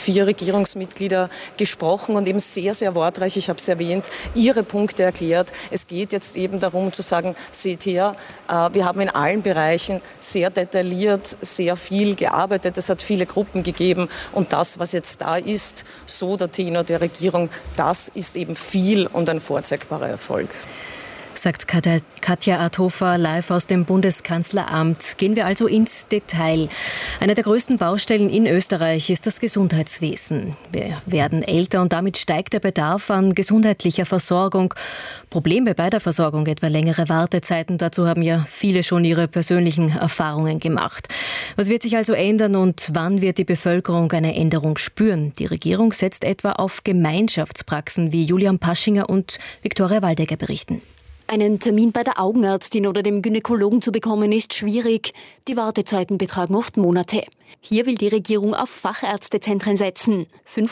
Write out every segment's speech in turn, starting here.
4 Regierungsmitglieder gesprochen und eben sehr, sehr wortreich, ich habe es erwähnt, ihre Punkte erklärt. Es geht jetzt eben darum zu sagen, seht her, wir haben in allen Bereichen sehr detailliert, sehr viel gearbeitet. Es hat viele Gruppen gegeben und das, was jetzt da ist, so der Tenor der Regierung, das ist eben viel und ein vorzeigbarer Erfolg. Sagt Katja Arthofer live aus dem Bundeskanzleramt. Gehen wir also ins Detail. Eine der größten Baustellen in Österreich ist das Gesundheitswesen. Wir werden älter und damit steigt der Bedarf an gesundheitlicher Versorgung. Probleme bei der Versorgung, etwa längere Wartezeiten. Dazu haben ja viele schon ihre persönlichen Erfahrungen gemacht. Was wird sich also ändern und wann wird die Bevölkerung eine Änderung spüren? Die Regierung setzt etwa auf Gemeinschaftspraxen, wie Julian Paschinger und Viktoria Waldecker berichten. Einen Termin bei der Augenärztin oder dem Gynäkologen zu bekommen, ist schwierig. Die Wartezeiten betragen oft Monate. Hier will die Regierung auf Fachärztezentren setzen.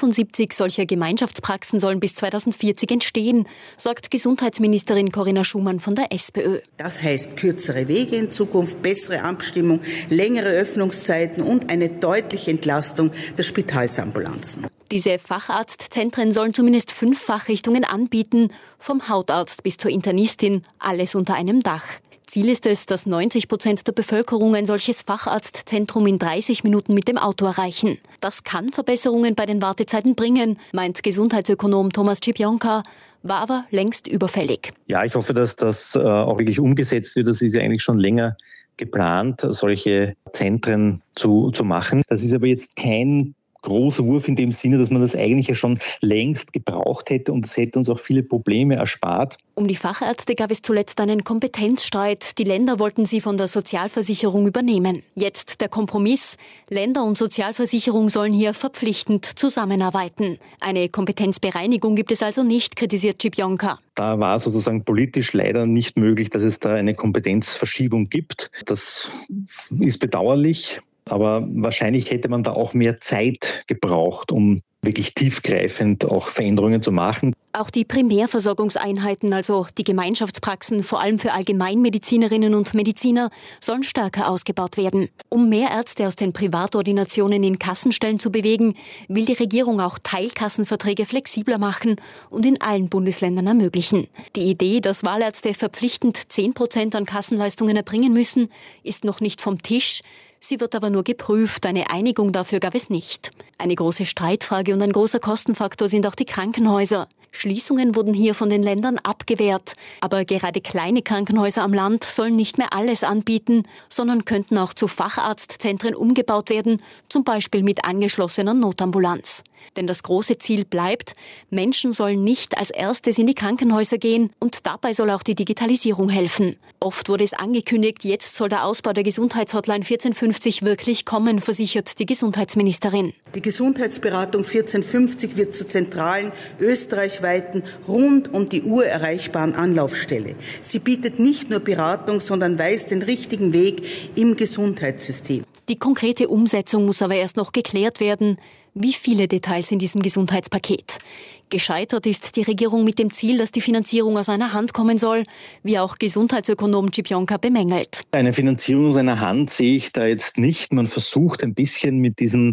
75 solcher Gemeinschaftspraxen sollen bis 2040 entstehen, sagt Gesundheitsministerin Corinna Schumann von der SPÖ. Das heißt kürzere Wege in Zukunft, bessere Abstimmung, längere Öffnungszeiten und eine deutliche Entlastung der Spitalsambulanzen. Diese Facharztzentren sollen zumindest 5 Fachrichtungen anbieten, vom Hautarzt bis zur Internistin, alles unter einem Dach. Ziel ist es, dass 90% der Bevölkerung ein solches Facharztzentrum in 30 Minuten mit dem Auto erreichen. Das kann Verbesserungen bei den Wartezeiten bringen, meint Gesundheitsökonom Thomas Cipionka, war aber längst überfällig. Ja, ich hoffe, dass das auch wirklich umgesetzt wird. Das ist ja eigentlich schon länger geplant, solche Zentren zu machen. Das ist aber jetzt kein großer Wurf in dem Sinne, dass man das eigentlich ja schon längst gebraucht hätte und es hätte uns auch viele Probleme erspart. Um die Fachärzte gab es zuletzt einen Kompetenzstreit. Die Länder wollten sie von der Sozialversicherung übernehmen. Jetzt der Kompromiss. Länder und Sozialversicherung sollen hier verpflichtend zusammenarbeiten. Eine Kompetenzbereinigung gibt es also nicht, kritisiert Cipionka. Da war sozusagen politisch leider nicht möglich, dass es da eine Kompetenzverschiebung gibt. Das ist bedauerlich. Aber wahrscheinlich hätte man da auch mehr Zeit gebraucht, um wirklich tiefgreifend auch Veränderungen zu machen. Auch die Primärversorgungseinheiten, also die Gemeinschaftspraxen, vor allem für Allgemeinmedizinerinnen und Mediziner, sollen stärker ausgebaut werden. Um mehr Ärzte aus den Privatordinationen in Kassenstellen zu bewegen, will die Regierung auch Teilkassenverträge flexibler machen und in allen Bundesländern ermöglichen. Die Idee, dass Wahlärzte verpflichtend 10% an Kassenleistungen erbringen müssen, ist noch nicht vom Tisch. Sie wird aber nur geprüft, eine Einigung dafür gab es nicht. Eine große Streitfrage und ein großer Kostenfaktor sind auch die Krankenhäuser. Schließungen wurden hier von den Ländern abgewehrt. Aber gerade kleine Krankenhäuser am Land sollen nicht mehr alles anbieten, sondern könnten auch zu Facharztzentren umgebaut werden, zum Beispiel mit angeschlossener Notambulanz. Denn das große Ziel bleibt, Menschen sollen nicht als erstes in die Krankenhäuser gehen und dabei soll auch die Digitalisierung helfen. Oft wurde es angekündigt, jetzt soll der Ausbau der Gesundheitshotline 1450 wirklich kommen, versichert die Gesundheitsministerin. Die Gesundheitsberatung 1450 wird zur zentralen, österreichweiten, rund um die Uhr erreichbaren Anlaufstelle. Sie bietet nicht nur Beratung, sondern weist den richtigen Weg im Gesundheitssystem. Die konkrete Umsetzung muss aber erst noch geklärt werden. Wie viele Details in diesem Gesundheitspaket? Gescheitert ist die Regierung mit dem Ziel, dass die Finanzierung aus einer Hand kommen soll, wie auch Gesundheitsökonom Cipionka bemängelt. Eine Finanzierung aus einer Hand sehe ich da jetzt nicht. Man versucht ein bisschen mit dieser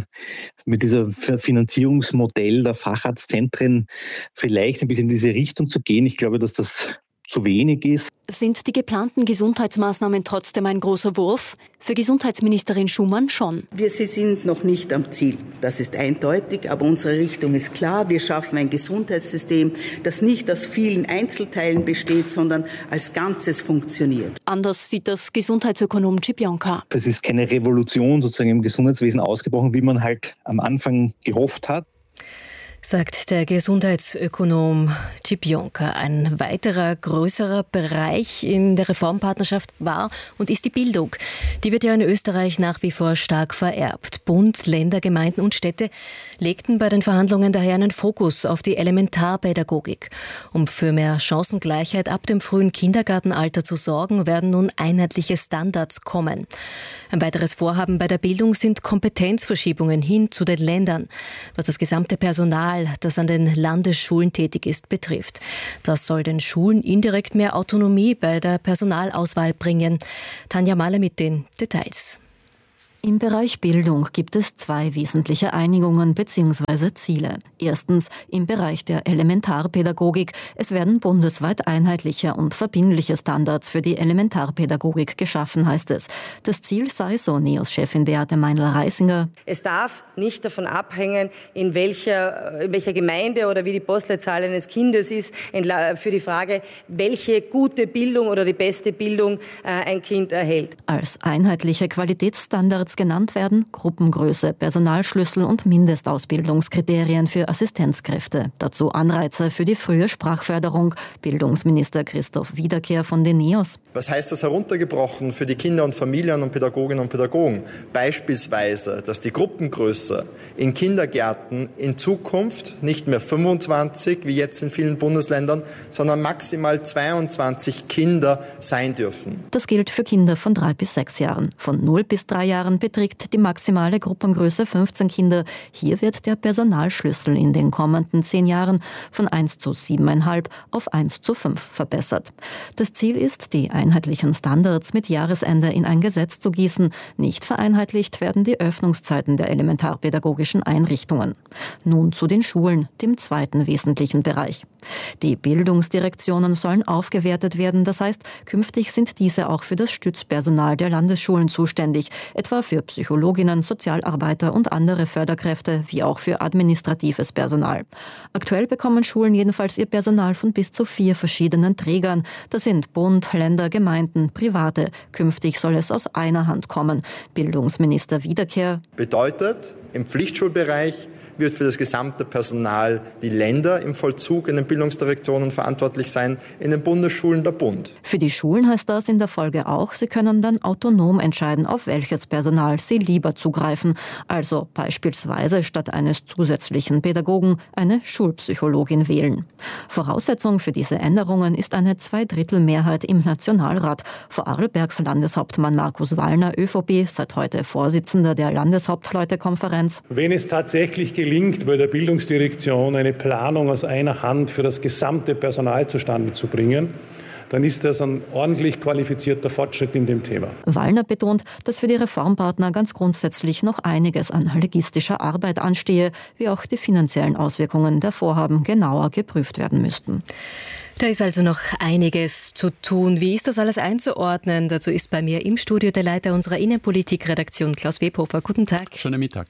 Finanzierungsmodell der Facharztzentren vielleicht ein bisschen in diese Richtung zu gehen. Ich glaube, dass das zu wenig ist. Sind die geplanten Gesundheitsmaßnahmen trotzdem ein großer Wurf? Für Gesundheitsministerin Schumann schon. Sie sind noch nicht am Ziel. Das ist eindeutig, aber unsere Richtung ist klar. Wir schaffen ein Gesundheitssystem, das nicht aus vielen Einzelteilen besteht, sondern als Ganzes funktioniert. Anders sieht das Gesundheitsökonom Cipionka. Es ist keine Revolution sozusagen im Gesundheitswesen ausgebrochen, wie man halt am Anfang gehofft hat. Sagt der Gesundheitsökonom Cipionka. Ein weiterer größerer Bereich in der Reformpartnerschaft war und ist die Bildung. Die wird ja in Österreich nach wie vor stark vererbt. Bund, Länder, Gemeinden und Städte legten bei den Verhandlungen daher einen Fokus auf die Elementarpädagogik. Um für mehr Chancengleichheit ab dem frühen Kindergartenalter zu sorgen, werden nun einheitliche Standards kommen. Ein weiteres Vorhaben bei der Bildung sind Kompetenzverschiebungen hin zu den Ländern, was das gesamte Personal, das an den Landesschulen tätig ist, betrifft. Das soll den Schulen indirekt mehr Autonomie bei der Personalauswahl bringen. Tanja Mahler mit den Details. Im Bereich Bildung gibt es 2 wesentliche Einigungen bzw. Ziele. Erstens im Bereich der Elementarpädagogik. Es werden bundesweit einheitliche und verbindliche Standards für die Elementarpädagogik geschaffen, heißt es. Das Ziel sei, so NEOS-Chefin Beate Meinl-Reisinger: Es darf nicht davon abhängen, in welcher Gemeinde oder wie die Postleitzahl eines Kindes ist, für die Frage, welche gute Bildung oder die beste Bildung ein Kind erhält. Als einheitliche Qualitätsstandards genannt werden Gruppengröße, Personalschlüssel und Mindestausbildungskriterien für Assistenzkräfte. Dazu Anreize für die frühe Sprachförderung. Bildungsminister Christoph Wiederkehr von den NEOS. Was heißt das heruntergebrochen für die Kinder und Familien und Pädagoginnen und Pädagogen? Beispielsweise, dass die Gruppengröße in Kindergärten in Zukunft nicht mehr 25, wie jetzt in vielen Bundesländern, sondern maximal 22 Kinder sein dürfen. Das gilt für Kinder von 3 bis 6 Jahren. Von 0 bis 3 Jahren beträgt die maximale Gruppengröße 15 Kinder. Hier wird der Personalschlüssel in den kommenden 10 Jahren von 1:7,5 auf 1:5 verbessert. Das Ziel ist, die einheitlichen Standards mit Jahresende in ein Gesetz zu gießen. Nicht vereinheitlicht werden die Öffnungszeiten der elementarpädagogischen Einrichtungen. Nun zu den Schulen, dem zweiten wesentlichen Bereich. Die Bildungsdirektionen sollen aufgewertet werden. Das heißt, künftig sind diese auch für das Stützpersonal der Landesschulen zuständig, etwa für Psychologinnen, Sozialarbeiter und andere Förderkräfte, wie auch für administratives Personal. Aktuell bekommen Schulen jedenfalls ihr Personal von bis zu 4 verschiedenen Trägern. Das sind Bund, Länder, Gemeinden, Private. Künftig soll es aus einer Hand kommen. Bildungsminister Wiederkehr: Bedeutet, im Pflichtschulbereich wird für das gesamte Personal die Länder im Vollzug in den Bildungsdirektionen verantwortlich sein, in den Bundesschulen der Bund. Für die Schulen heißt das in der Folge auch, sie können dann autonom entscheiden, auf welches Personal sie lieber zugreifen. Also beispielsweise statt eines zusätzlichen Pädagogen eine Schulpsychologin wählen. Voraussetzung für diese Änderungen ist eine 2/3 im Nationalrat. Vorarlbergs Landeshauptmann Markus Wallner, ÖVP, seit heute Vorsitzender der Landeshauptleutekonferenz. Wenn es tatsächlich gelingt, bei der Bildungsdirektion eine Planung aus einer Hand für das gesamte Personal zustande zu bringen, dann ist das ein ordentlich qualifizierter Fortschritt in dem Thema. Wallner betont, dass für die Reformpartner ganz grundsätzlich noch einiges an logistischer Arbeit anstehe, wie auch die finanziellen Auswirkungen der Vorhaben genauer geprüft werden müssten. Da ist also noch einiges zu tun. Wie ist das alles einzuordnen? Dazu ist bei mir im Studio der Leiter unserer Innenpolitik-Redaktion, Klaus Webhofer. Guten Tag. Schönen Mittag.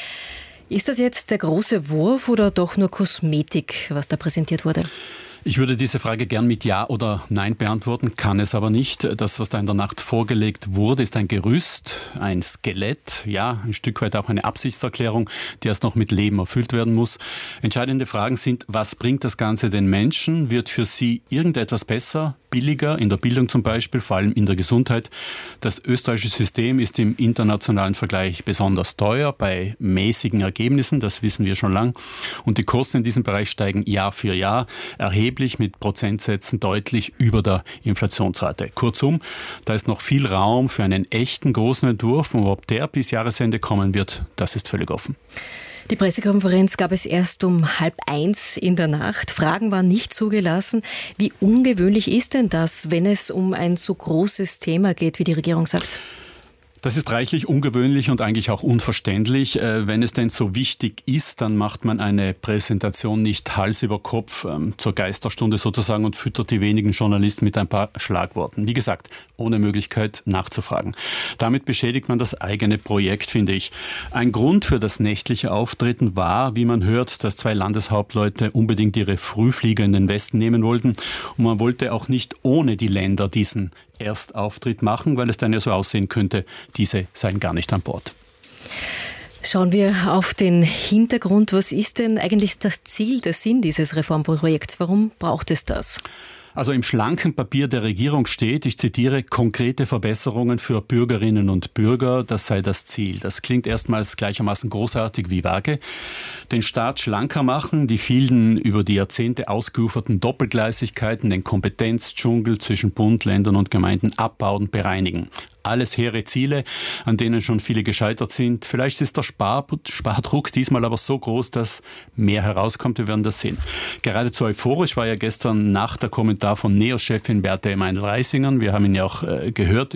Ist das jetzt der große Wurf oder doch nur Kosmetik, was da präsentiert wurde? Ich würde diese Frage gern mit Ja oder Nein beantworten, kann es aber nicht. Das, was da in der Nacht vorgelegt wurde, ist ein Gerüst, ein Skelett, ja, ein Stück weit auch eine Absichtserklärung, die erst noch mit Leben erfüllt werden muss. Entscheidende Fragen sind, was bringt das Ganze den Menschen? Wird für sie irgendetwas besser, billiger, in der Bildung zum Beispiel, vor allem in der Gesundheit? Das österreichische System ist im internationalen Vergleich besonders teuer, bei mäßigen Ergebnissen, das wissen wir schon lang. Und die Kosten in diesem Bereich steigen Jahr für Jahr erheblich mit Prozentsätzen deutlich über der Inflationsrate. Kurzum, da ist noch viel Raum für einen echten großen Entwurf. Und ob der bis Jahresende kommen wird, das ist völlig offen. Die Pressekonferenz gab es erst um 12:30 in der Nacht. Fragen waren nicht zugelassen. Wie ungewöhnlich ist denn das, wenn es um ein so großes Thema geht, wie die Regierung sagt? Das ist reichlich ungewöhnlich und eigentlich auch unverständlich. Wenn es denn so wichtig ist, dann macht man eine Präsentation nicht Hals über Kopf zur Geisterstunde sozusagen und füttert die wenigen Journalisten mit ein paar Schlagworten. Wie gesagt, ohne Möglichkeit nachzufragen. Damit beschädigt man das eigene Projekt, finde ich. Ein Grund für das nächtliche Auftreten war, wie man hört, dass 2 Landeshauptleute unbedingt ihre Frühflieger in den Westen nehmen wollten. Und man wollte auch nicht ohne die Länder diesen Erstauftritt machen, weil es dann ja so aussehen könnte, diese seien gar nicht an Bord. Schauen wir auf den Hintergrund. Was ist denn eigentlich das Ziel, der Sinn dieses Reformprojekts? Warum braucht es das? Also im schlanken Papier der Regierung steht, ich zitiere, konkrete Verbesserungen für Bürgerinnen und Bürger, das sei das Ziel. Das klingt erstmals gleichermaßen großartig wie vage. Den Staat schlanker machen, die vielen über die Jahrzehnte ausgeuferten Doppelgleisigkeiten, den Kompetenzdschungel zwischen Bund, Ländern und Gemeinden abbauen, bereinigen. Alles hehre Ziele, an denen schon viele gescheitert sind. Vielleicht ist der Spardruck diesmal aber so groß, dass mehr herauskommt. Wir werden das sehen. Geradezu euphorisch war ja gestern Nacht der Kommentar von NEOS-Chefin Beate Meindl-Reisingern. Wir haben ihn ja auch gehört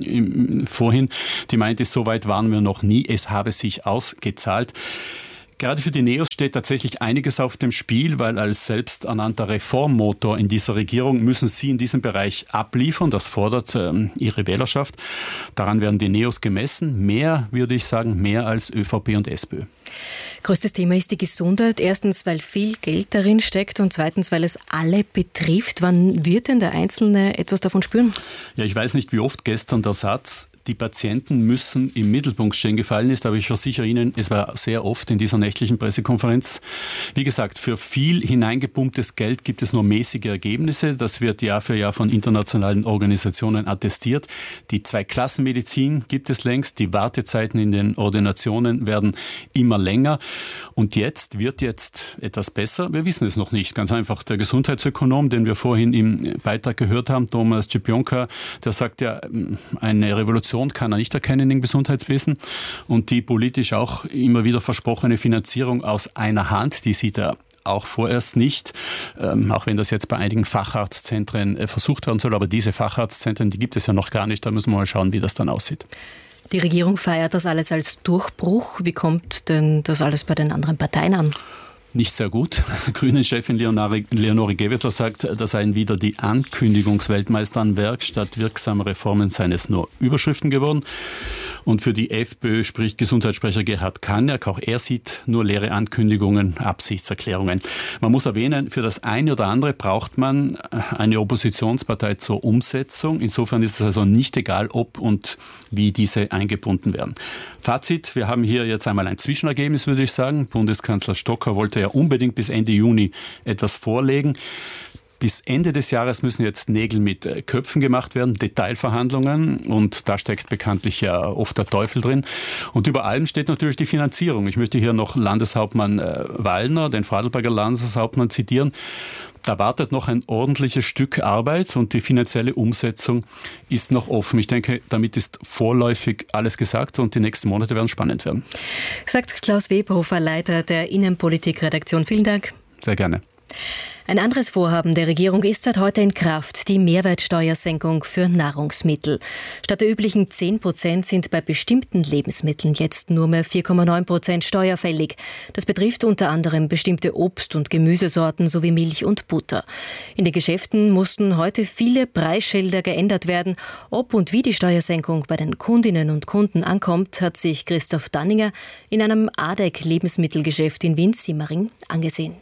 vorhin. Die meinte, so weit waren wir noch nie. Es habe sich ausgezahlt. Gerade für die NEOS steht tatsächlich einiges auf dem Spiel, weil als selbsternannter Reformmotor in dieser Regierung müssen sie in diesem Bereich abliefern. Das fordert ihre Wählerschaft. Daran werden die NEOS gemessen. Mehr, würde ich sagen, mehr als ÖVP und SPÖ. Größtes Thema ist die Gesundheit. Erstens, weil viel Geld darin steckt und zweitens, weil es alle betrifft. Wann wird denn der Einzelne etwas davon spüren? Ja, ich weiß nicht, wie oft gestern der Satz, die Patienten müssen im Mittelpunkt stehen, gefallen ist, aber ich versichere Ihnen, es war sehr oft in dieser nächtlichen Pressekonferenz. Wie gesagt, für viel hineingepumptes Geld gibt es nur mäßige Ergebnisse. Das wird Jahr für Jahr von internationalen Organisationen attestiert. Die Zweiklassenmedizin gibt es längst. Die Wartezeiten in den Ordinationen werden immer länger. Und wird jetzt etwas besser? Wir wissen es noch nicht. Ganz einfach. Der Gesundheitsökonom, den wir vorhin im Beitrag gehört haben, Thomas Cipionka, der sagt ja, eine Revolution kann er nicht erkennen im Gesundheitswesen. Und die politisch auch immer wieder versprochene Finanzierung aus einer Hand, die sieht er auch vorerst nicht, auch wenn das jetzt bei einigen Facharztzentren versucht werden soll. Aber diese Facharztzentren, die gibt es ja noch gar nicht. Da müssen wir mal schauen, wie das dann aussieht. Die Regierung feiert das alles als Durchbruch. Wie kommt denn das alles bei den anderen Parteien an? Nicht sehr gut. Grünen-Chefin Leonore Gewessler sagt, da seien wieder die Ankündigungsweltmeister an Werk. Statt wirksamer Reformen seien es nur Überschriften geworden. Und für die FPÖ spricht Gesundheitssprecher Gerhard Kaniak. Auch er sieht nur leere Ankündigungen, Absichtserklärungen. Man muss erwähnen, für das eine oder andere braucht man eine Oppositionspartei zur Umsetzung. Insofern ist es also nicht egal, ob und wie diese eingebunden werden. Fazit, wir haben hier jetzt einmal ein Zwischenergebnis, würde ich sagen. Bundeskanzler Stocker wollte ja unbedingt bis Ende Juni etwas vorlegen. Bis Ende des Jahres müssen jetzt Nägel mit Köpfen gemacht werden, Detailverhandlungen, und da steckt bekanntlich ja oft der Teufel drin. Und über allem steht natürlich die Finanzierung. Ich möchte hier noch Landeshauptmann Wallner, den Vorarlberger Landeshauptmann, zitieren. Da wartet noch ein ordentliches Stück Arbeit und die finanzielle Umsetzung ist noch offen. Ich denke, damit ist vorläufig alles gesagt und die nächsten Monate werden spannend werden. Sagt Klaus Weberhofer, Leiter der Innenpolitik-Redaktion. Vielen Dank. Sehr gerne. Ein anderes Vorhaben der Regierung ist seit heute in Kraft, die Mehrwertsteuersenkung für Nahrungsmittel. Statt der üblichen 10% sind bei bestimmten Lebensmitteln jetzt nur mehr 4,9% steuerfällig. Das betrifft unter anderem bestimmte Obst- und Gemüsesorten sowie Milch und Butter. In den Geschäften mussten heute viele Preisschilder geändert werden. Ob und wie die Steuersenkung bei den Kundinnen und Kunden ankommt, hat sich Christoph Danninger in einem ADEC-Lebensmittelgeschäft in Wien-Simmering angesehen.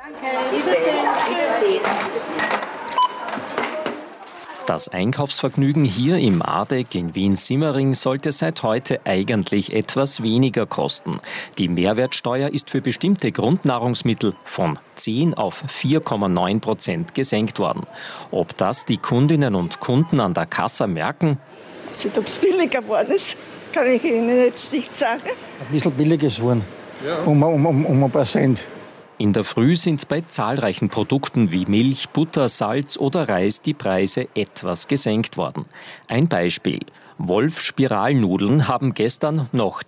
Das Einkaufsvergnügen hier im ADEC in Wien-Simmering sollte seit heute eigentlich etwas weniger kosten. Die Mehrwertsteuer ist für bestimmte Grundnahrungsmittel von 10 auf 4,9% gesenkt worden. Ob das die Kundinnen und Kunden an der Kasse merken? Ob es billiger geworden ist, kann ich Ihnen jetzt nicht sagen. Ein bisschen billiger geworden, um ein paar Cent. In der Früh sind bei zahlreichen Produkten wie Milch, Butter, Salz oder Reis die Preise etwas gesenkt worden. Ein Beispiel. Wolf-Spiralnudeln haben gestern noch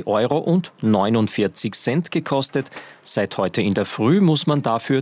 2,49 € gekostet. Seit heute in der Früh muss man dafür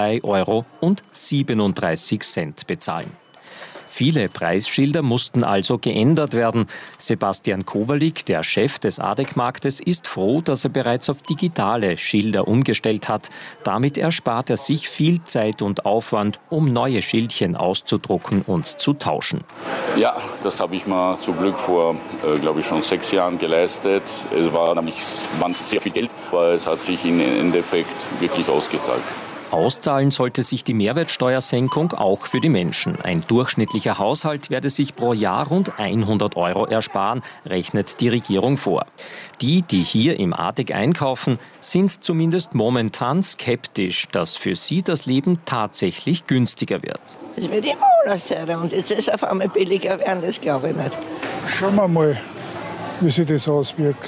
2,37 € bezahlen. Viele Preisschilder mussten also geändert werden. Sebastian Kowalik, der Chef des ADEC-Marktes, ist froh, dass er bereits auf digitale Schilder umgestellt hat. Damit erspart er sich viel Zeit und Aufwand, um neue Schildchen auszudrucken und zu tauschen. Ja, das habe ich mir zum Glück vor, glaube ich, schon 6 Jahren geleistet. Es war nämlich sehr viel Geld, aber es hat sich im Endeffekt wirklich ausgezahlt. Auszahlen sollte sich die Mehrwertsteuersenkung auch für die Menschen. Ein durchschnittlicher Haushalt werde sich pro Jahr rund 100 € ersparen, rechnet die Regierung vor. Die hier im ADEC einkaufen, sind zumindest momentan skeptisch, dass für sie das Leben tatsächlich günstiger wird. Es wird immer alles teurer und jetzt ist es auf einmal billiger werden, das glaube ich nicht. Schauen wir mal, wie sich das auswirkt.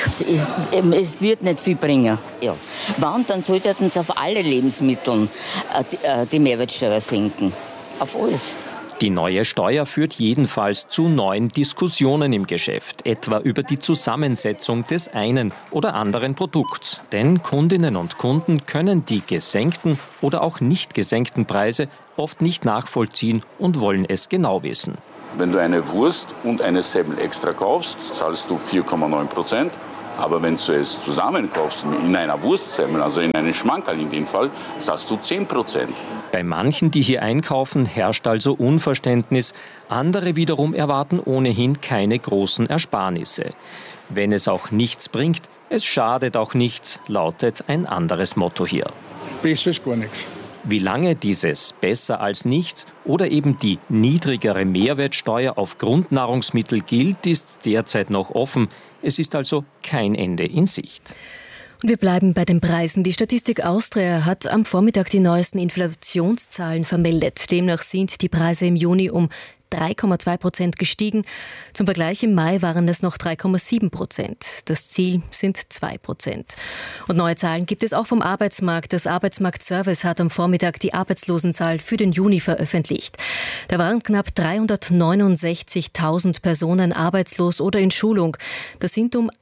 Es wird nicht viel bringen. Ja. Wann, dann sollten sie auf alle Lebensmittel die Mehrwertsteuer senken. Auf alles. Die neue Steuer führt jedenfalls zu neuen Diskussionen im Geschäft, etwa über die Zusammensetzung des einen oder anderen Produkts. Denn Kundinnen und Kunden können die gesenkten oder auch nicht gesenkten Preise oft nicht nachvollziehen und wollen es genau wissen. Wenn du eine Wurst und eine Semmel extra kaufst, zahlst du 4,9%. Aber wenn du es zusammen kaufst, in einer Wurstsemmel, also in einem Schmankerl in dem Fall, zahlst du 10%. Bei manchen, die hier einkaufen, herrscht also Unverständnis. Andere wiederum erwarten ohnehin keine großen Ersparnisse. Wenn es auch nichts bringt, es schadet auch nichts, lautet ein anderes Motto hier. Besser ist gar nichts. Wie lange dieses besser als nichts oder eben die niedrigere Mehrwertsteuer auf Grundnahrungsmittel gilt, ist derzeit noch offen. Es ist also kein Ende in Sicht. Und wir bleiben bei den Preisen. Die Statistik Austria hat am Vormittag die neuesten Inflationszahlen vermeldet. Demnach sind die Preise im Juni um 3,2% gestiegen. Zum Vergleich im Mai waren es noch 3,7%. Das Ziel sind 2%. Und neue Zahlen gibt es auch vom Arbeitsmarkt. Das Arbeitsmarktservice hat am Vormittag die Arbeitslosenzahl für den Juni veröffentlicht. Da waren knapp 369.000 Personen arbeitslos oder in Schulung. Das sind um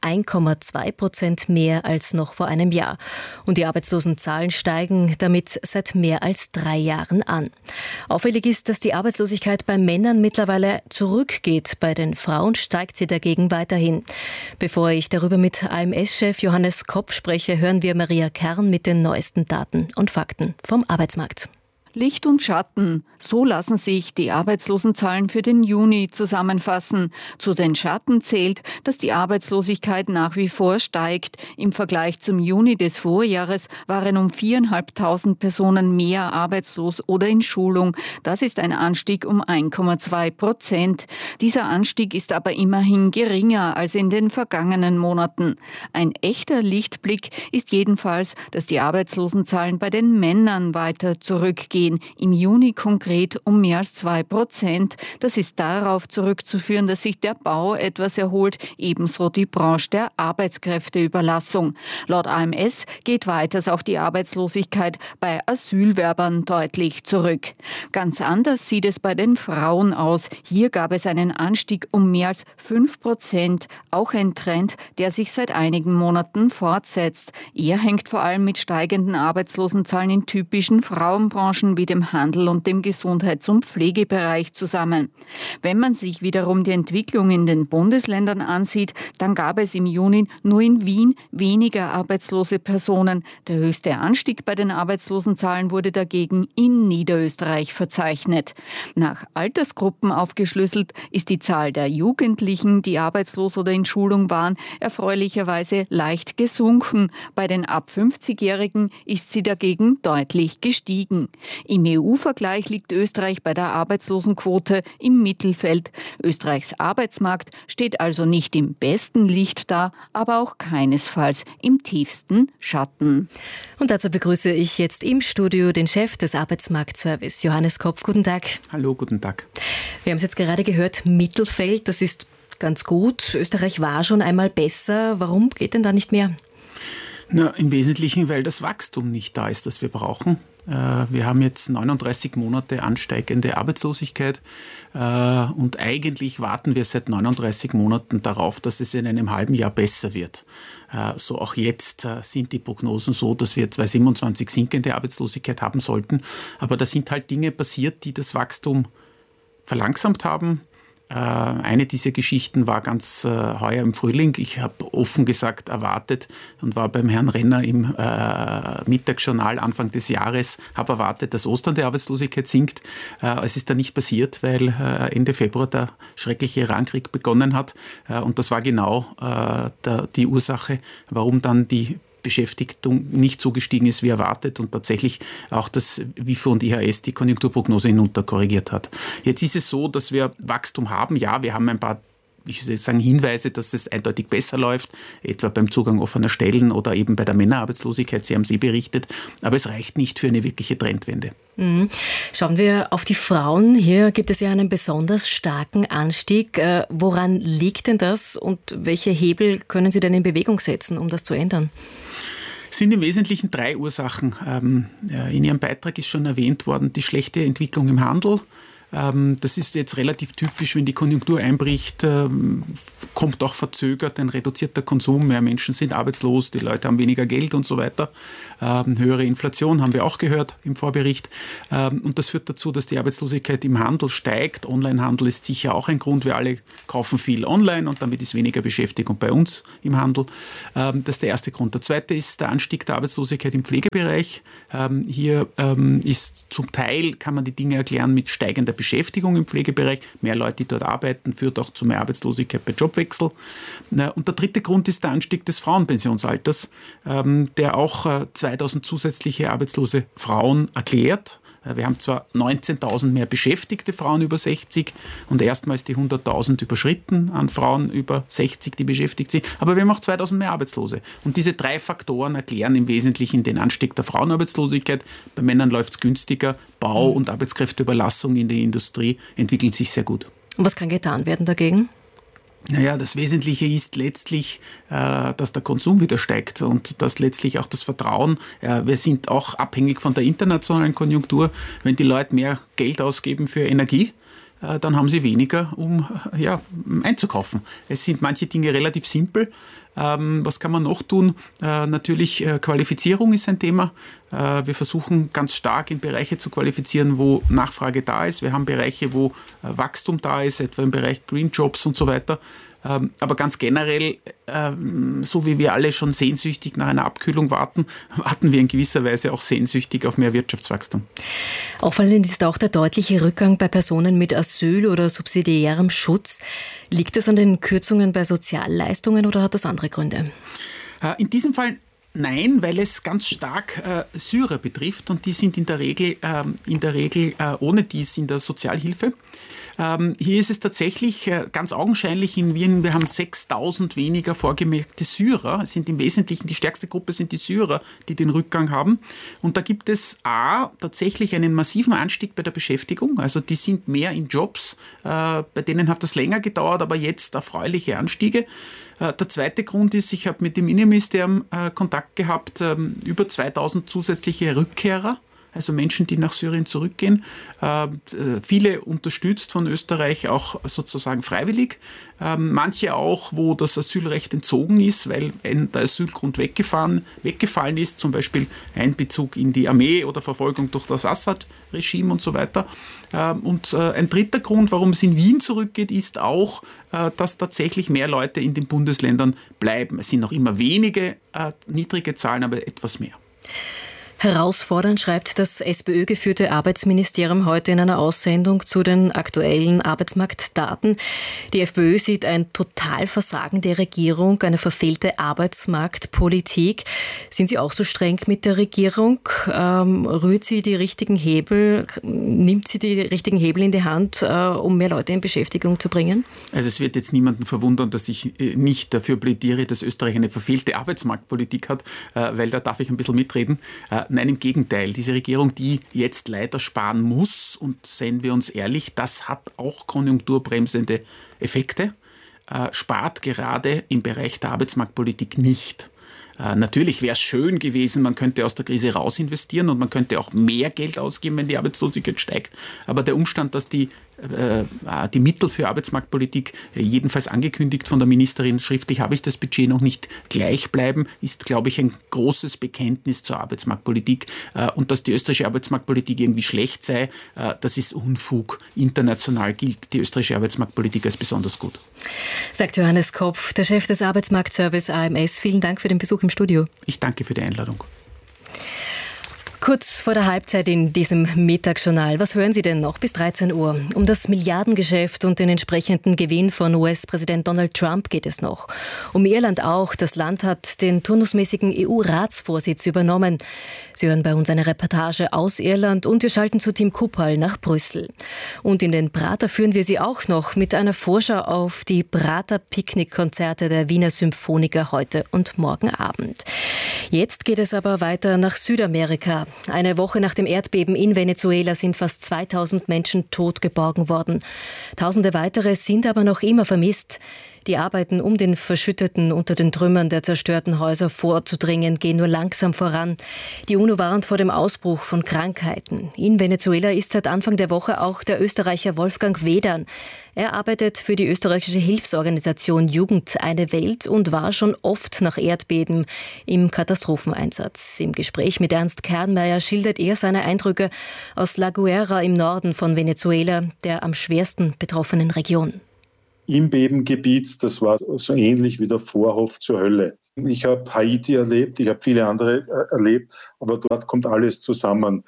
1,2% mehr als noch vor einem Jahr. Und die Arbeitslosenzahlen steigen damit seit mehr als 3 Jahren an. Auffällig ist, dass die Arbeitslosigkeit bei Männern mittlerweile zurückgeht. Bei den Frauen steigt sie dagegen weiterhin. Bevor ich darüber mit AMS-Chef Johannes Kopp spreche, hören wir Maria Kern mit den neuesten Daten und Fakten vom Arbeitsmarkt. Licht und Schatten, so lassen sich die Arbeitslosenzahlen für den Juni zusammenfassen. Zu den Schatten zählt, dass die Arbeitslosigkeit nach wie vor steigt. Im Vergleich zum Juni des Vorjahres waren um 4.500 Personen mehr arbeitslos oder in Schulung. Das ist ein Anstieg um 1,2%. Dieser Anstieg ist aber immerhin geringer als in den vergangenen Monaten. Ein echter Lichtblick ist jedenfalls, dass die Arbeitslosenzahlen bei den Männern weiter zurückgehen. Im Juni konkret um mehr als 2%. Das ist darauf zurückzuführen, dass sich der Bau etwas erholt, ebenso die Branche der Arbeitskräfteüberlassung. Laut AMS geht weiters auch die Arbeitslosigkeit bei Asylwerbern deutlich zurück. Ganz anders sieht es bei den Frauen aus. Hier gab es einen Anstieg um mehr als 5%. Auch ein Trend, der sich seit einigen Monaten fortsetzt. Er hängt vor allem mit steigenden Arbeitslosenzahlen in typischen Frauenbranchen wie dem Handel und dem Gesundheits- und Pflegebereich zusammen. Wenn man sich wiederum die Entwicklung in den Bundesländern ansieht, dann gab es im Juni nur in Wien weniger arbeitslose Personen. Der höchste Anstieg bei den Arbeitslosenzahlen wurde dagegen in Niederösterreich verzeichnet. Nach Altersgruppen aufgeschlüsselt ist die Zahl der Jugendlichen, die arbeitslos oder in Schulung waren, erfreulicherweise leicht gesunken. Bei den ab 50-Jährigen ist sie dagegen deutlich gestiegen. Im EU-Vergleich liegt Österreich bei der Arbeitslosenquote im Mittelfeld. Österreichs Arbeitsmarkt steht also nicht im besten Licht da, aber auch keinesfalls im tiefsten Schatten. Und dazu begrüße ich jetzt im Studio den Chef des Arbeitsmarktservice, Johannes Kopp. Guten Tag. Hallo, guten Tag. Wir haben es jetzt gerade gehört, Mittelfeld, das ist ganz gut. Österreich war schon einmal besser. Warum geht denn da nicht mehr? Na, im Wesentlichen, weil das Wachstum nicht da ist, das wir brauchen. Wir haben jetzt 39 Monate ansteigende Arbeitslosigkeit und eigentlich warten wir seit 39 Monaten darauf, dass es in einem halben Jahr besser wird. So auch jetzt sind die Prognosen so, dass wir 2027 sinkende Arbeitslosigkeit haben sollten. Aber da sind halt Dinge passiert, die das Wachstum verlangsamt haben. Eine dieser Geschichten war ganz heuer im Frühling. Ich habe offen gesagt erwartet und war beim Herrn Renner im Mittagsjournal Anfang des Jahres, habe erwartet, dass Ostern die Arbeitslosigkeit sinkt. Es ist dann nicht passiert, weil Ende Februar der schreckliche Irankrieg begonnen hat. Und das war genau die Ursache, warum dann die Beschäftigung nicht so gestiegen ist wie erwartet und tatsächlich auch das WIFO und IHS die Konjunkturprognose hinunterkorrigiert hat. Jetzt ist es so, dass wir Wachstum haben. Ja, wir haben ein paar ich würde sagen, Hinweise, dass es eindeutig besser läuft, etwa beim Zugang offener Stellen oder eben bei der Männerarbeitslosigkeit. Sie haben es berichtet. Aber es reicht nicht für eine wirkliche Trendwende. Schauen wir auf die Frauen. Hier gibt es ja einen besonders starken Anstieg. Woran liegt denn das und welche Hebel können Sie denn in Bewegung setzen, um das zu ändern? Es sind im Wesentlichen 3 Ursachen. In Ihrem Beitrag ist schon erwähnt worden, die schlechte Entwicklung im Handel. Das ist jetzt relativ typisch, wenn die Konjunktur einbricht, kommt auch verzögert ein reduzierter Konsum, mehr Menschen sind arbeitslos, die Leute haben weniger Geld und so weiter. Höhere Inflation haben wir auch gehört im Vorbericht. Und das führt dazu, dass die Arbeitslosigkeit im Handel steigt. Onlinehandel ist sicher auch ein Grund, wir alle kaufen viel online und damit ist weniger Beschäftigung bei uns im Handel. Das ist der erste Grund. Der zweite ist der Anstieg der Arbeitslosigkeit im Pflegebereich. Hier ist zum Teil, kann man die Dinge erklären mit steigender Beschäftigung im Pflegebereich. Mehr Leute, die dort arbeiten, führt auch zu mehr Arbeitslosigkeit bei Jobwechsel. Und der dritte Grund ist der Anstieg des Frauenpensionsalters, der auch 2000 zusätzliche arbeitslose Frauen erklärt. Wir haben zwar 19.000 mehr beschäftigte Frauen über 60 und erstmals die 100.000 überschritten an Frauen über 60, die beschäftigt sind, aber wir haben auch 2.000 mehr Arbeitslose. Und diese 3 Faktoren erklären im Wesentlichen den Anstieg der Frauenarbeitslosigkeit. Bei Männern läuft es günstiger, Bau- und Arbeitskräfteüberlassung in der Industrie entwickeln sich sehr gut. Und was kann getan werden dagegen? Naja, das Wesentliche ist letztlich, dass der Konsum wieder steigt und dass letztlich auch das Vertrauen, wir sind auch abhängig von der internationalen Konjunktur, wenn die Leute mehr Geld ausgeben für Energie, dann haben sie weniger, um einzukaufen. Es sind manche Dinge relativ simpel. Was kann man noch tun? Natürlich Qualifizierung ist ein Thema. Wir versuchen ganz stark in Bereiche zu qualifizieren, wo Nachfrage da ist. Wir haben Bereiche, wo Wachstum da ist, etwa im Bereich Green Jobs und so weiter. Aber ganz generell, so wie wir alle schon sehnsüchtig nach einer Abkühlung warten, warten wir in gewisser Weise auch sehnsüchtig auf mehr Wirtschaftswachstum. Auffallend ist auch der deutliche Rückgang bei Personen mit Asyl oder subsidiärem Schutz. Liegt es an den Kürzungen bei Sozialleistungen oder hat das andere Gründe? In diesem Fall nein, weil es ganz stark Syrer betrifft und die sind in der Regel ohne dies in der Sozialhilfe. Hier ist es tatsächlich ganz augenscheinlich in Wien, wir haben 6.000 weniger vorgemerkte Syrer. Es sind im Wesentlichen, die stärkste Gruppe sind die Syrer, die den Rückgang haben. Und da gibt es tatsächlich einen massiven Anstieg bei der Beschäftigung. Also die sind mehr in Jobs, bei denen hat das länger gedauert, aber jetzt erfreuliche Anstiege. Der zweite Grund ist, ich habe mit dem Innenministerium Kontakt gehabt, über 2.000 zusätzliche Rückkehrer. Also Menschen, die nach Syrien zurückgehen, viele unterstützt von Österreich, auch sozusagen freiwillig. Manche auch, wo das Asylrecht entzogen ist, weil der Asylgrund weggefallen ist, zum Beispiel Einbezug in die Armee oder Verfolgung durch das Assad-Regime und so weiter. Und ein dritter Grund, warum es in Wien zurückgeht, ist auch, dass tatsächlich mehr Leute in den Bundesländern bleiben. Es sind noch immer wenige, niedrige Zahlen, aber etwas mehr. Herausfordernd schreibt das SPÖ-geführte Arbeitsministerium heute in einer Aussendung zu den aktuellen Arbeitsmarktdaten. Die FPÖ sieht ein Totalversagen der Regierung, eine verfehlte Arbeitsmarktpolitik. Sind Sie auch so streng mit der Regierung? Rührt sie die richtigen Hebel, nimmt sie die richtigen Hebel in die Hand, um mehr Leute in Beschäftigung zu bringen? Also es wird jetzt niemanden verwundern, dass ich nicht dafür plädiere, dass Österreich eine verfehlte Arbeitsmarktpolitik hat, weil da darf ich ein bisschen mitreden. Nein, im Gegenteil. Diese Regierung, die jetzt leider sparen muss, und seien wir uns ehrlich, das hat auch konjunkturbremsende Effekte, spart gerade im Bereich der Arbeitsmarktpolitik nicht. Natürlich wäre es schön gewesen, man könnte aus der Krise raus investieren und man könnte auch mehr Geld ausgeben, wenn die Arbeitslosigkeit steigt. Aber der Umstand, dass die Mittel für Arbeitsmarktpolitik, jedenfalls angekündigt von der Ministerin, schriftlich habe ich das Budget noch nicht, gleich bleiben, ist, glaube ich, ein großes Bekenntnis zur Arbeitsmarktpolitik. Und dass die österreichische Arbeitsmarktpolitik irgendwie schlecht sei, das ist Unfug. International gilt die österreichische Arbeitsmarktpolitik als besonders gut. Sagt Johannes Kopf, der Chef des Arbeitsmarktservice AMS. Vielen Dank für den Besuch im Studio. Ich danke für die Einladung. Kurz vor der Halbzeit in diesem Mittagsjournal. Was hören Sie denn noch bis 13 Uhr? Um das Milliardengeschäft und den entsprechenden Gewinn von US-Präsident Donald Trump geht es noch. Um Irland auch. Das Land hat den turnusmäßigen EU-Ratsvorsitz übernommen. Sie hören bei uns eine Reportage aus Irland und wir schalten zu Tim Kuppal nach Brüssel. Und in den Prater führen wir Sie auch noch mit einer Vorschau auf die Prater-Picknick-Konzerte der Wiener Symphoniker heute und morgen Abend. Jetzt geht es aber weiter nach Südamerika. Eine Woche nach dem Erdbeben in Venezuela sind fast 2000 Menschen tot geborgen worden. Tausende weitere sind aber noch immer vermisst. Die Arbeiten, um den Verschütteten unter den Trümmern der zerstörten Häuser vorzudringen, gehen nur langsam voran. Die UNO warnt vor dem Ausbruch von Krankheiten. In Venezuela ist seit Anfang der Woche auch der Österreicher Wolfgang Wedern. Er arbeitet für die österreichische Hilfsorganisation Jugend eine Welt und war schon oft nach Erdbeben im Katastropheneinsatz. Im Gespräch mit Ernst Kernmeier schildert er seine Eindrücke aus La Guaira im Norden von Venezuela, der am schwersten betroffenen Region. Im Bebengebiet, das war so ähnlich wie der Vorhof zur Hölle. Ich habe Haiti erlebt, ich habe viele andere erlebt, aber dort kommt alles zusammen.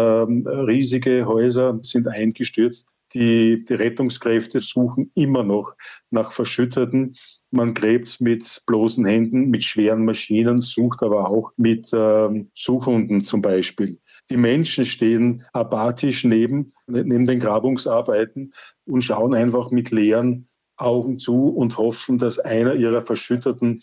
Riesige Häuser sind eingestürzt. Die Rettungskräfte suchen immer noch nach Verschütteten. Man gräbt mit bloßen Händen, mit schweren Maschinen, sucht aber auch mit Suchhunden zum Beispiel. Die Menschen stehen apathisch neben den Grabungsarbeiten und schauen einfach mit leeren Augen zu und hoffen, dass einer ihrer verschütteten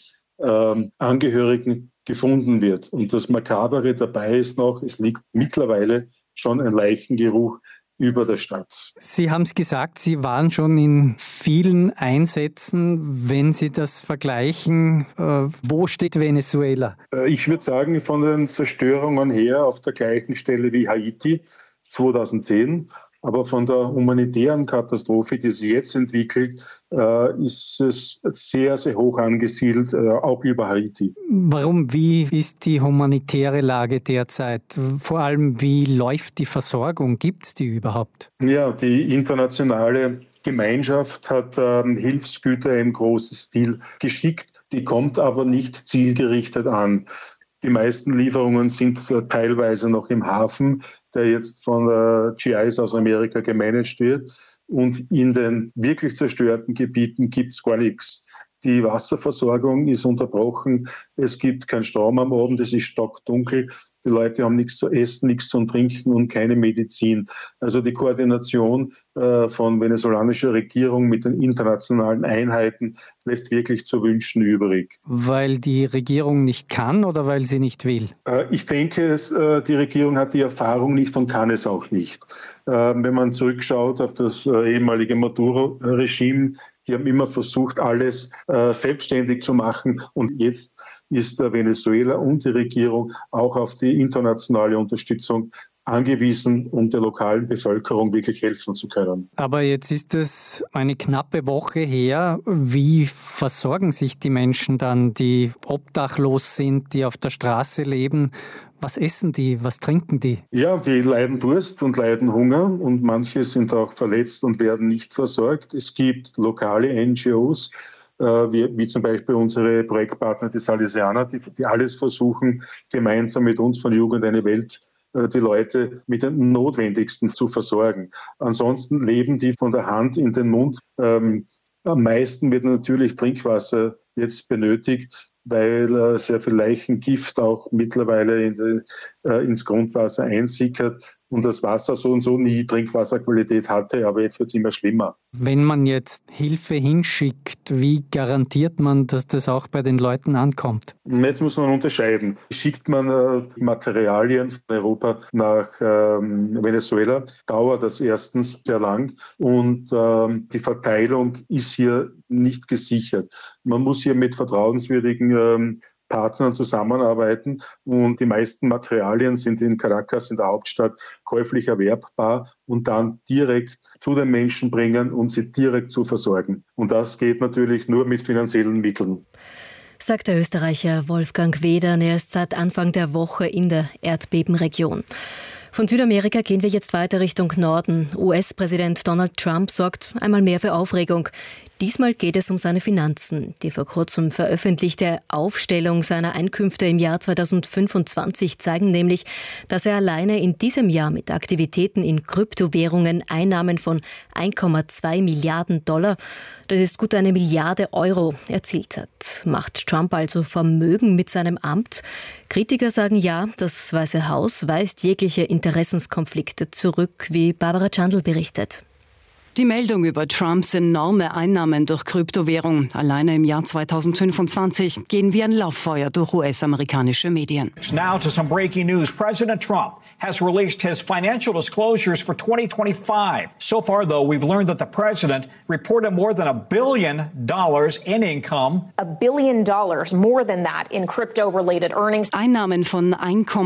Angehörigen gefunden wird. Und das Makabere dabei ist noch, es liegt mittlerweile schon ein Leichengeruch über der Stadt. Sie haben es gesagt, Sie waren schon in vielen Einsätzen. Wenn Sie das vergleichen, wo steht Venezuela? Ich würde sagen, von den Zerstörungen her auf der gleichen Stelle wie Haiti 2010. Aber von der humanitären Katastrophe, die sich jetzt entwickelt, ist es sehr, sehr hoch angesiedelt, auch über Haiti. Warum? Wie ist die humanitäre Lage derzeit? Vor allem, wie läuft die Versorgung? Gibt es die überhaupt? Ja, die internationale Gemeinschaft hat Hilfsgüter im großen Stil geschickt. Die kommt aber nicht zielgerichtet an. Die meisten Lieferungen sind teilweise noch im Hafen, der jetzt von GIs aus Amerika gemanagt wird. Und in den wirklich zerstörten Gebieten gibt es gar nichts. Die Wasserversorgung ist unterbrochen. Es gibt keinen Strom am Abend, es ist stockdunkel. Die Leute haben nichts zu essen, nichts zu trinken und keine Medizin. Also die Koordination von venezolanischer Regierung mit den internationalen Einheiten lässt wirklich zu wünschen übrig. Weil die Regierung nicht kann oder weil sie nicht will? Ich denke, die Regierung hat die Erfahrung nicht und kann es auch nicht. Wenn man zurückschaut auf das ehemalige Maduro-Regime, die haben immer versucht, alles selbstständig zu machen. Und jetzt ist Venezuela und die Regierung auch auf die internationale Unterstützung angewiesen, um der lokalen Bevölkerung wirklich helfen zu können. Aber jetzt ist es eine knappe Woche her. Wie versorgen sich die Menschen dann, die obdachlos sind, die auf der Straße leben? Was essen die? Was trinken die? Ja, die leiden Durst und leiden Hunger und manche sind auch verletzt und werden nicht versorgt. Es gibt lokale NGOs, wie zum Beispiel unsere Projektpartner, die Salesianer, die alles versuchen, gemeinsam mit uns von Jugend eine Welt die Leute mit dem Notwendigsten zu versorgen. Ansonsten leben die von der Hand in den Mund. Am meisten wird natürlich Trinkwasser jetzt benötigt, weil sehr viel Leichengift auch mittlerweile ins Grundwasser einsickert und das Wasser so und so nie Trinkwasserqualität hatte, aber jetzt wird es immer schlimmer. Wenn man jetzt Hilfe hinschickt, wie garantiert man, dass das auch bei den Leuten ankommt? Jetzt muss man unterscheiden. Schickt man Materialien von Europa nach Venezuela, dauert das erstens sehr lang und die Verteilung ist hier nicht gesichert. Man muss hier mit vertrauenswürdigen Partnern zusammenarbeiten und die meisten Materialien sind in Caracas, in der Hauptstadt, käuflich erwerbbar und dann direkt zu den Menschen bringen, um sie direkt zu versorgen. Und das geht natürlich nur mit finanziellen Mitteln. Sagt der Österreicher Wolfgang Wedern. Er ist seit Anfang der Woche in der Erdbebenregion. Von Südamerika gehen wir jetzt weiter Richtung Norden. US-Präsident Donald Trump sorgt einmal mehr für Aufregung. Diesmal geht es um seine Finanzen. Die vor kurzem veröffentlichte Aufstellung seiner Einkünfte im Jahr 2025 zeigen nämlich, dass er alleine in diesem Jahr mit Aktivitäten in Kryptowährungen Einnahmen von 1,2 Milliarden $, das ist gut 1 Milliarde Euro, erzielt hat. Macht Trump also Vermögen mit seinem Amt? Kritiker sagen ja, das Weiße Haus weist jegliche Interessenskonflikte zurück, wie Barbara Chandl berichtet. Die Meldung über Trumps enorme Einnahmen durch Kryptowährung alleine im Jahr 2025 gehen wie ein Lauffeuer durch US-amerikanische Medien. Now to some breaking news. President Trump has released his financial disclosures for 2025. So far, though, we've learned that the president reported more than $1 billion in income. $1 billion, more than that, in crypto-related earnings. Einnahmen von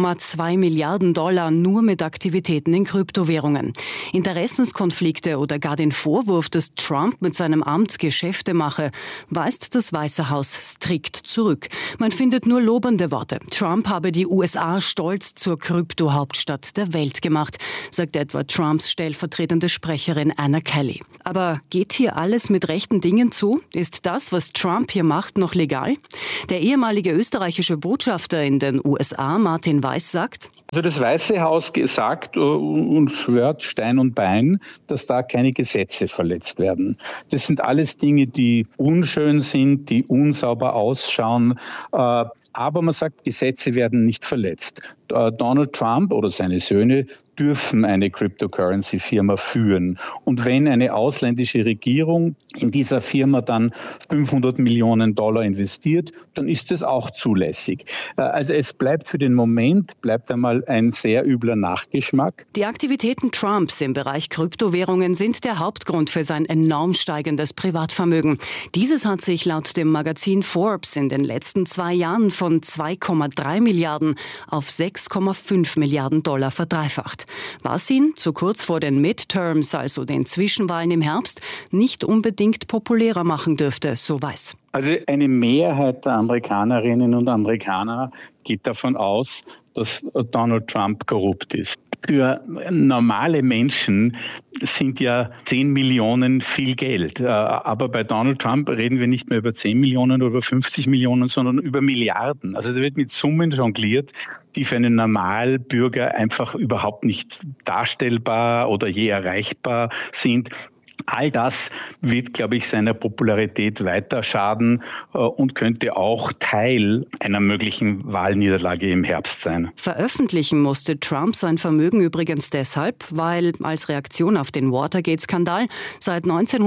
1,2 Milliarden $, nur mit Aktivitäten in Kryptowährungen. Interessenskonflikte oder gar den Vorwurf, dass Trump mit seinem Amt Geschäfte mache, weist das Weiße Haus strikt zurück. Man findet nur lobende Worte. Trump habe die USA stolz zur Krypto-Hauptstadt der Welt gemacht, sagt etwa Trumps stellvertretende Sprecherin Anna Kelly. Aber geht hier alles mit rechten Dingen zu? Ist das, was Trump hier macht, noch legal? Der ehemalige österreichische Botschafter in den USA, Martin Weiß, sagt: Also das Weiße Haus sagt und schwört Stein und Bein, dass da keine Gesetze verletzt werden. Das sind alles Dinge, die unschön sind, die unsauber ausschauen. Aber man sagt, Gesetze werden nicht verletzt. Donald Trump oder seine Söhne dürfen eine Cryptocurrency-Firma führen. Und wenn eine ausländische Regierung in dieser Firma dann $500 Millionen investiert, dann ist das auch zulässig. Also es bleibt für den Moment, einmal ein sehr übler Nachgeschmack. Die Aktivitäten Trumps im Bereich Kryptowährungen sind der Hauptgrund für sein enorm steigendes Privatvermögen. Dieses hat sich laut dem Magazin Forbes in den letzten 2 Jahren von 2,3 Milliarden auf 6,5 Milliarden $ verdreifacht. Was ihn, so kurz vor den Midterms, also den Zwischenwahlen im Herbst, nicht unbedingt populärer machen dürfte, so Weiß. Also eine Mehrheit der Amerikanerinnen und Amerikaner geht davon aus, dass Donald Trump korrupt ist. Für normale Menschen sind ja 10 Millionen viel Geld. Aber bei Donald Trump reden wir nicht mehr über 10 Millionen oder über 50 Millionen, sondern über Milliarden. Also da wird mit Summen jongliert, die für einen Normalbürger einfach überhaupt nicht darstellbar oder je erreichbar sind. All das wird, glaube ich, seiner Popularität weiter schaden und könnte auch Teil einer möglichen Wahlniederlage im Herbst sein. Veröffentlichen musste Trump sein Vermögen übrigens deshalb, weil als Reaktion auf den Watergate-Skandal seit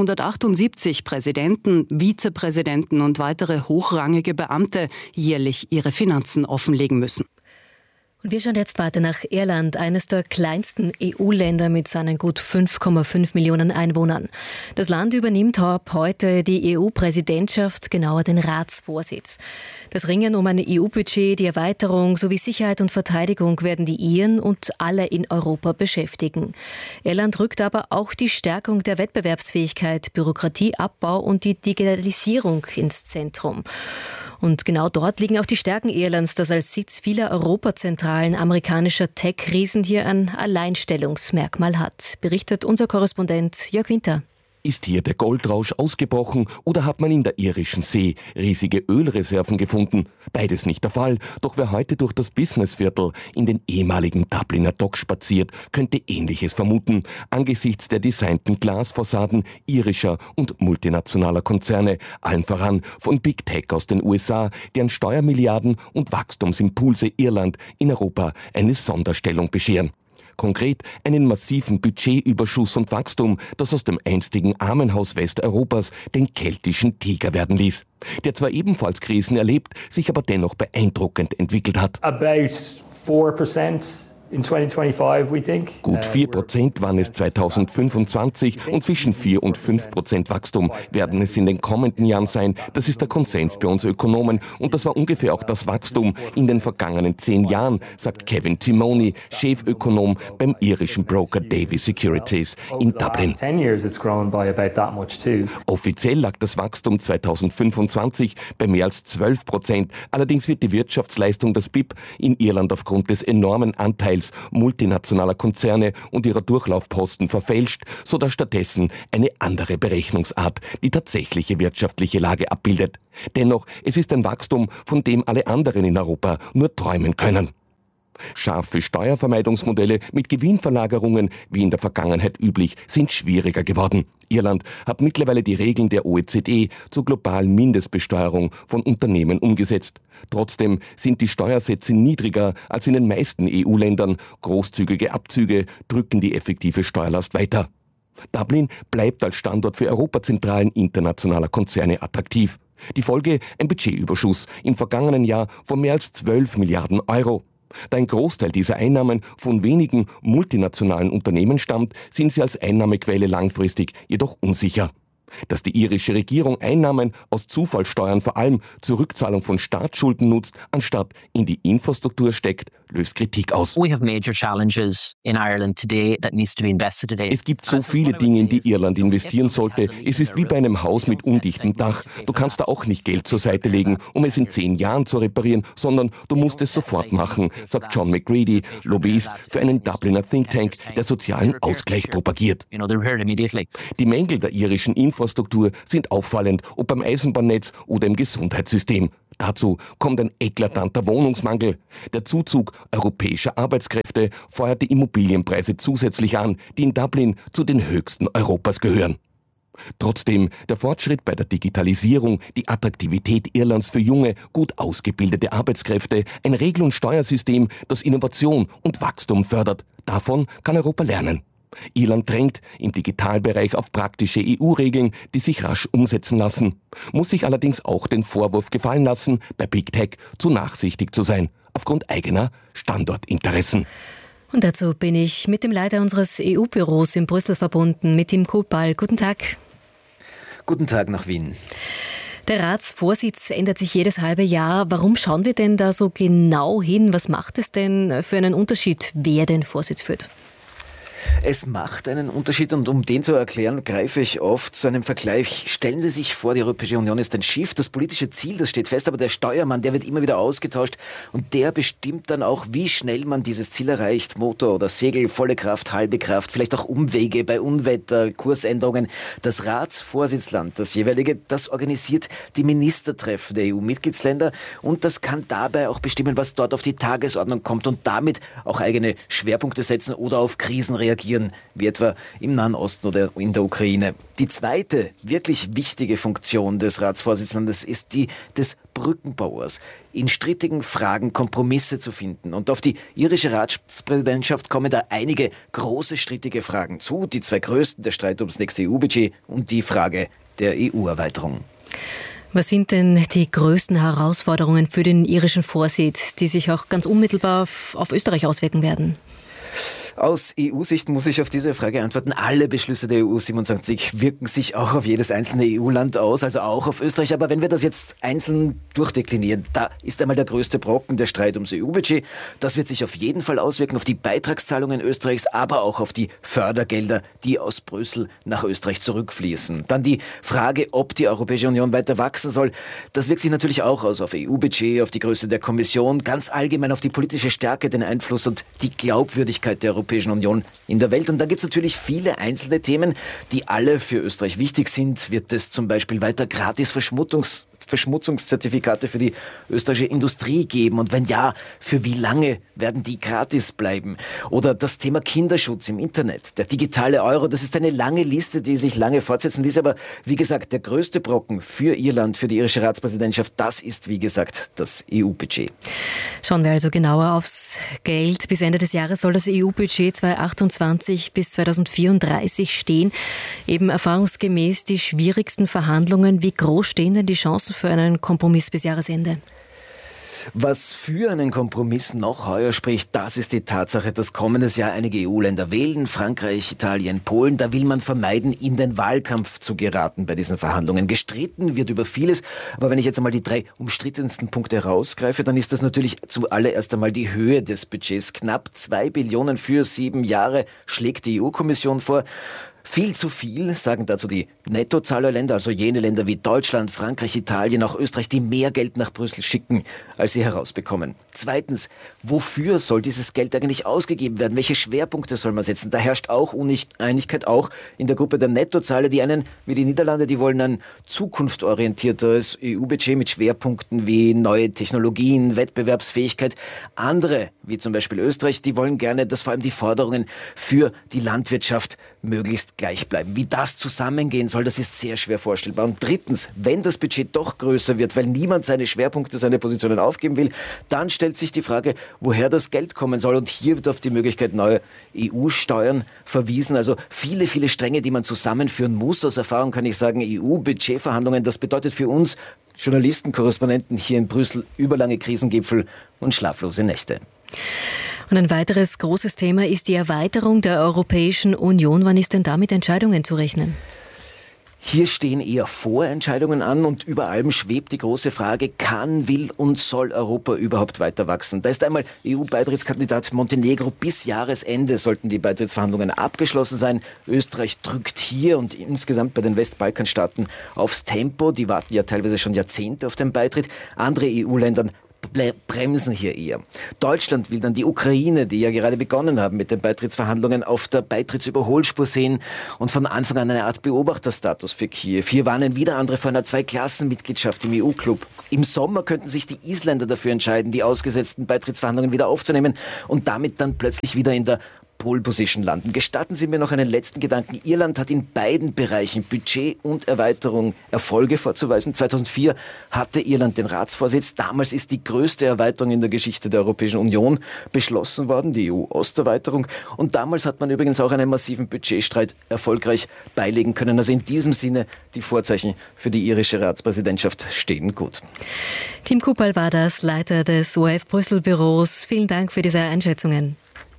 1978 Präsidenten, Vizepräsidenten und weitere hochrangige Beamte jährlich ihre Finanzen offenlegen müssen. Und wir schauen jetzt weiter nach Irland, eines der kleinsten EU-Länder mit seinen gut 5,5 Millionen Einwohnern. Das Land übernimmt ab heute die EU-Präsidentschaft, genauer den Ratsvorsitz. Das Ringen um ein EU-Budget, die Erweiterung sowie Sicherheit und Verteidigung werden die Iren und alle in Europa beschäftigen. Irland rückt aber auch die Stärkung der Wettbewerbsfähigkeit, Bürokratieabbau und die Digitalisierung ins Zentrum. Und genau dort liegen auch die Stärken Irlands, das als Sitz vieler Europazentralen amerikanischer Tech-Riesen hier ein Alleinstellungsmerkmal hat, berichtet unser Korrespondent Jörg Winter. Ist hier der Goldrausch ausgebrochen oder hat man in der Irischen See riesige Ölreserven gefunden? Beides nicht der Fall, doch wer heute durch das Businessviertel in den ehemaligen Dubliner Docks spaziert, könnte Ähnliches vermuten, angesichts der designten Glasfassaden irischer und multinationaler Konzerne, allen voran von Big Tech aus den USA, deren Steuermilliarden und Wachstumsimpulse Irland in Europa eine Sonderstellung bescheren. Konkret einen massiven Budgetüberschuss und Wachstum, das aus dem einstigen Armenhaus Westeuropas den keltischen Tiger werden ließ. Der zwar ebenfalls Krisen erlebt, sich aber dennoch beeindruckend entwickelt hat. About 4% in 2025, we think. Gut 4% waren es 2025 und zwischen 4 und 5% Wachstum werden es in den kommenden Jahren sein. Das ist der Konsens bei uns Ökonomen und das war ungefähr auch das Wachstum in den vergangenen 10 Jahren, sagt Kevin Timoney, Chefökonom beim irischen Broker Davy Securities in Dublin. Offiziell lag das Wachstum 2025 bei mehr als 12%. Allerdings wird die Wirtschaftsleistung, das BIP, in Irland aufgrund des enormen Anteils E-Mails multinationaler Konzerne und ihrer Durchlaufposten verfälscht, sodass stattdessen eine andere Berechnungsart die tatsächliche wirtschaftliche Lage abbildet. Dennoch, es ist ein Wachstum, von dem alle anderen in Europa nur träumen können. Scharfe Steuervermeidungsmodelle mit Gewinnverlagerungen, wie in der Vergangenheit üblich, sind schwieriger geworden. Irland hat mittlerweile die Regeln der OECD zur globalen Mindestbesteuerung von Unternehmen umgesetzt. Trotzdem sind die Steuersätze niedriger als in den meisten EU-Ländern. Großzügige Abzüge drücken die effektive Steuerlast weiter. Dublin bleibt als Standort für Europazentralen internationaler Konzerne attraktiv. Die Folge: ein Budgetüberschuss im vergangenen Jahr von mehr als 12 Milliarden Euro. Da ein Großteil dieser Einnahmen von wenigen multinationalen Unternehmen stammt, sind sie als Einnahmequelle langfristig jedoch unsicher. Dass die irische Regierung Einnahmen aus Zufallssteuern vor allem zur Rückzahlung von Staatsschulden nutzt, anstatt in die Infrastruktur steckt, löst Kritik aus. Es gibt so viele Dinge, in die Irland investieren sollte. Es ist wie bei einem Haus mit undichtem Dach. Du kannst da auch nicht Geld zur Seite legen, um es in 10 Jahren zu reparieren, sondern du musst es sofort machen, sagt John McGrady, Lobbyist für einen Dubliner Think Tank, der sozialen Ausgleich propagiert. Die Mängel der irischen Infrastruktur sind auffallend, ob beim Eisenbahnnetz oder im Gesundheitssystem. Dazu kommt ein eklatanter Wohnungsmangel. Der Zuzug europäischer Arbeitskräfte feuert die Immobilienpreise zusätzlich an, die in Dublin zu den höchsten Europas gehören. Trotzdem, der Fortschritt bei der Digitalisierung, die Attraktivität Irlands für junge, gut ausgebildete Arbeitskräfte, ein Regel- und Steuersystem, das Innovation und Wachstum fördert, davon kann Europa lernen. Irland drängt im Digitalbereich auf praktische EU-Regeln, die sich rasch umsetzen lassen, muss sich allerdings auch den Vorwurf gefallen lassen, bei Big Tech zu nachsichtig zu sein, aufgrund eigener Standortinteressen. Und dazu bin ich mit dem Leiter unseres EU-Büros in Brüssel verbunden, mit Tim Kohlpahl. Guten Tag. Guten Tag nach Wien. Der Ratsvorsitz ändert sich jedes halbe Jahr. Warum schauen wir denn da so genau hin? Was macht es denn für einen Unterschied, wer den Vorsitz führt? Es macht einen Unterschied und um den zu erklären, greife ich oft zu einem Vergleich. Stellen Sie sich vor, die Europäische Union ist ein Schiff, das politische Ziel, das steht fest, aber der Steuermann, der wird immer wieder ausgetauscht und der bestimmt dann auch, wie schnell man dieses Ziel erreicht. Motor oder Segel, volle Kraft, halbe Kraft, vielleicht auch Umwege bei Unwetter, Kursänderungen. Das Ratsvorsitzland, das jeweilige, das organisiert die Ministertreffen der EU-Mitgliedsländer und das kann dabei auch bestimmen, was dort auf die Tagesordnung kommt und damit auch eigene Schwerpunkte setzen oder auf Krisen reagieren, wie etwa im Nahen Osten oder in der Ukraine. Die zweite wirklich wichtige Funktion des Ratsvorsitzenden ist die des Brückenbauers, in strittigen Fragen Kompromisse zu finden. Und auf die irische Ratspräsidentschaft kommen da einige große strittige Fragen zu. Die 2 größten, der Streit ums nächste EU-Budget und die Frage der EU-Erweiterung. Was sind denn die größten Herausforderungen für den irischen Vorsitz, die sich auch ganz unmittelbar auf Österreich auswirken werden? Aus EU-Sicht muss ich auf diese Frage antworten. Alle Beschlüsse der EU 27 wirken sich auch auf jedes einzelne EU-Land aus, also auch auf Österreich. Aber wenn wir das jetzt einzeln durchdeklinieren, da ist einmal der größte Brocken der Streit ums EU-Budget. Das wird sich auf jeden Fall auswirken auf die Beitragszahlungen Österreichs, aber auch auf die Fördergelder, die aus Brüssel nach Österreich zurückfließen. Dann die Frage, ob die Europäische Union weiter wachsen soll. Das wirkt sich natürlich auch aus auf EU-Budget, auf die Größe der Kommission, ganz allgemein auf die politische Stärke, den Einfluss und die Glaubwürdigkeit der Europäischen Union in der Welt. Und da gibt es natürlich viele einzelne Themen, die alle für Österreich wichtig sind. Wird es zum Beispiel weiter gratis Verschmutzungszertifikate für die österreichische Industrie geben? Und wenn ja, für wie lange werden die gratis bleiben? Oder das Thema Kinderschutz im Internet, der digitale Euro, das ist eine lange Liste, die sich lange fortsetzen ließ. Aber wie gesagt, der größte Brocken für Irland, für die irische Ratspräsidentschaft, das ist, wie gesagt, das EU-Budget. Schauen wir also genauer aufs Geld. Bis Ende des Jahres soll das EU-Budget 2028 bis 2034 stehen. Eben erfahrungsgemäß die schwierigsten Verhandlungen. Wie groß stehen denn die Chancen für einen Kompromiss bis Jahresende? Was für einen Kompromiss noch heuer spricht, das ist die Tatsache, dass kommendes Jahr einige EU-Länder wählen, Frankreich, Italien, Polen. Da will man vermeiden, in den Wahlkampf zu geraten bei diesen Verhandlungen. Gestritten wird über vieles, aber wenn ich jetzt einmal die 3 umstrittensten Punkte herausgreife, dann ist das natürlich zuallererst einmal die Höhe des Budgets. Knapp 2 Billionen für 7 Jahre schlägt die EU-Kommission vor. Viel zu viel, sagen dazu die Nettozahlerländer, also jene Länder wie Deutschland, Frankreich, Italien, auch Österreich, die mehr Geld nach Brüssel schicken, als sie herausbekommen. Zweitens, wofür soll dieses Geld eigentlich ausgegeben werden? Welche Schwerpunkte soll man setzen? Da herrscht auch Uneinigkeit, auch in der Gruppe der Nettozahler. Die einen, wie die Niederlande, die wollen ein zukunftsorientiertes EU-Budget mit Schwerpunkten wie neue Technologien, Wettbewerbsfähigkeit. Andere, wie zum Beispiel Österreich, die wollen gerne, dass vor allem die Forderungen für die Landwirtschaft möglichst gleich bleiben. Wie das zusammengehen soll, das ist sehr schwer vorstellbar. Und drittens, wenn das Budget doch größer wird, weil niemand seine Schwerpunkte, seine Positionen aufgeben will, dann stellt sich die Frage, woher das Geld kommen soll. Und hier wird auf die Möglichkeit neuer EU-Steuern verwiesen. Also viele, viele Stränge, die man zusammenführen muss. Aus Erfahrung kann ich sagen, EU-Budgetverhandlungen, das bedeutet für uns Journalisten, Korrespondenten hier in Brüssel überlange Krisengipfel und schlaflose Nächte. Und ein weiteres großes Thema ist die Erweiterung der Europäischen Union. Wann ist denn da mit Entscheidungen zu rechnen? Hier stehen eher Vorentscheidungen an und über allem schwebt die große Frage, kann, will und soll Europa überhaupt weiter wachsen? Da ist einmal EU-Beitrittskandidat Montenegro. Bis Jahresende sollten die Beitrittsverhandlungen abgeschlossen sein. Österreich drückt hier und insgesamt bei den Westbalkanstaaten aufs Tempo. Die warten ja teilweise schon Jahrzehnte auf den Beitritt. Andere EU-Länder bremsen hier eher. Deutschland will dann die Ukraine, die ja gerade begonnen haben mit den Beitrittsverhandlungen, auf der Beitrittsüberholspur sehen und von Anfang an eine Art Beobachterstatus für Kiew. Hier warnen wieder andere vor einer Zweiklassenmitgliedschaft im EU-Club. Im Sommer könnten sich die Isländer dafür entscheiden, die ausgesetzten Beitrittsverhandlungen wieder aufzunehmen und damit dann plötzlich wieder in der Pole Position landen. Gestatten Sie mir noch einen letzten Gedanken. Irland hat in beiden Bereichen Budget und Erweiterung Erfolge vorzuweisen. 2004 hatte Irland den Ratsvorsitz. Damals ist die größte Erweiterung in der Geschichte der Europäischen Union beschlossen worden, die EU-Osterweiterung. Und damals hat man übrigens auch einen massiven Budgetstreit erfolgreich beilegen können. Also in diesem Sinne, die Vorzeichen für die irische Ratspräsidentschaft stehen gut. Tim Kupal war das, Leiter des ORF Brüssel-Büros. Vielen Dank für diese Einschätzungen.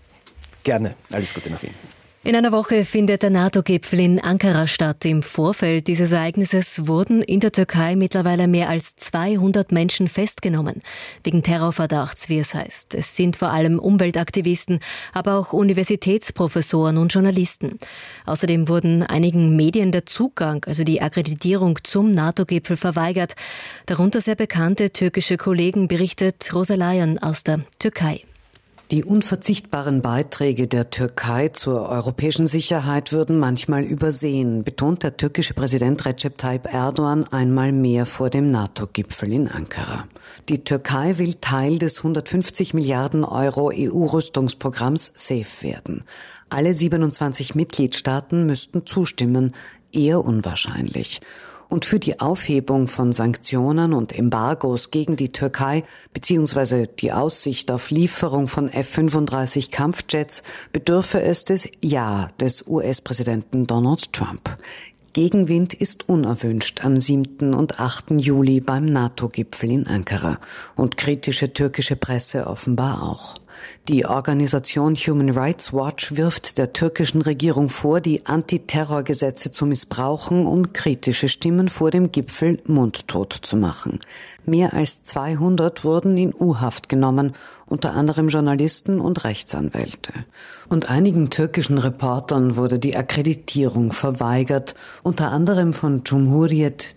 Gerne. Alles Gute nach Wien. In einer Woche findet der NATO-Gipfel in Ankara statt. Im Vorfeld dieses Ereignisses wurden in der Türkei mittlerweile mehr als 200 Menschen festgenommen. Wegen Terrorverdachts, wie es heißt. Es sind vor allem Umweltaktivisten, aber auch Universitätsprofessoren und Journalisten. Außerdem wurden einigen Medien der Zugang, also die Akkreditierung zum NATO-Gipfel verweigert. Darunter sehr bekannte türkische Kollegen, berichtet Rosa Layan aus der Türkei. Die unverzichtbaren Beiträge der Türkei zur europäischen Sicherheit würden manchmal übersehen, betont der türkische Präsident Recep Tayyip Erdogan einmal mehr vor dem NATO-Gipfel in Ankara. Die Türkei will Teil des 150 Milliarden Euro EU-Rüstungsprogramms SAFE werden. Alle 27 Mitgliedstaaten müssten zustimmen, eher unwahrscheinlich. Und für die Aufhebung von Sanktionen und Embargos gegen die Türkei bzw. die Aussicht auf Lieferung von F-35 Kampfjets bedürfe es des Ja des US-Präsidenten Donald Trump. Gegenwind ist unerwünscht am 7. und 8. Juli beim NATO-Gipfel in Ankara und kritische türkische Presse offenbar auch. Die Organisation Human Rights Watch wirft der türkischen Regierung vor, die Antiterrorgesetze zu missbrauchen, um kritische Stimmen vor dem Gipfel mundtot zu machen. Mehr als 200 wurden in U-Haft genommen, unter anderem Journalisten und Rechtsanwälte. Und einigen türkischen Reportern wurde die Akkreditierung verweigert, unter anderem von Cumhuriyet,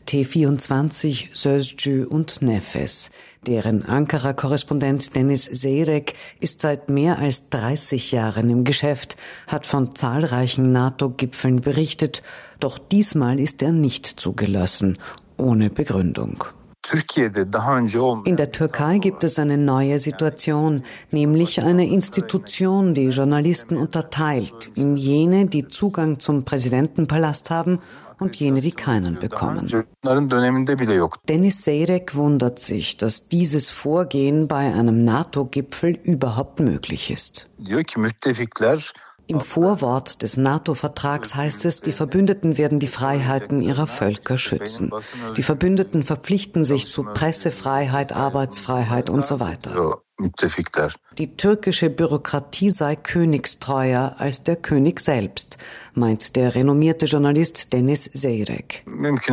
T24, Sözcü und Nefes. Deren Ankara-Korrespondent Deniz Seyrek ist seit mehr als 30 Jahren im Geschäft, hat von zahlreichen NATO-Gipfeln berichtet, doch diesmal ist er nicht zugelassen, ohne Begründung. In der Türkei gibt es eine neue Situation, nämlich eine Institution, die Journalisten unterteilt in jene, die Zugang zum Präsidentenpalast haben und jene, die keinen bekommen. Deniz Seyrek wundert sich, dass dieses Vorgehen bei einem NATO-Gipfel überhaupt möglich ist. Im Vorwort des NATO-Vertrags heißt es, die Verbündeten werden die Freiheiten ihrer Völker schützen. Die Verbündeten verpflichten sich zu Pressefreiheit, Arbeitsfreiheit und so weiter. Die türkische Bürokratie sei königstreuer als der König selbst, meint der renommierte Journalist Deniz Zeyrek.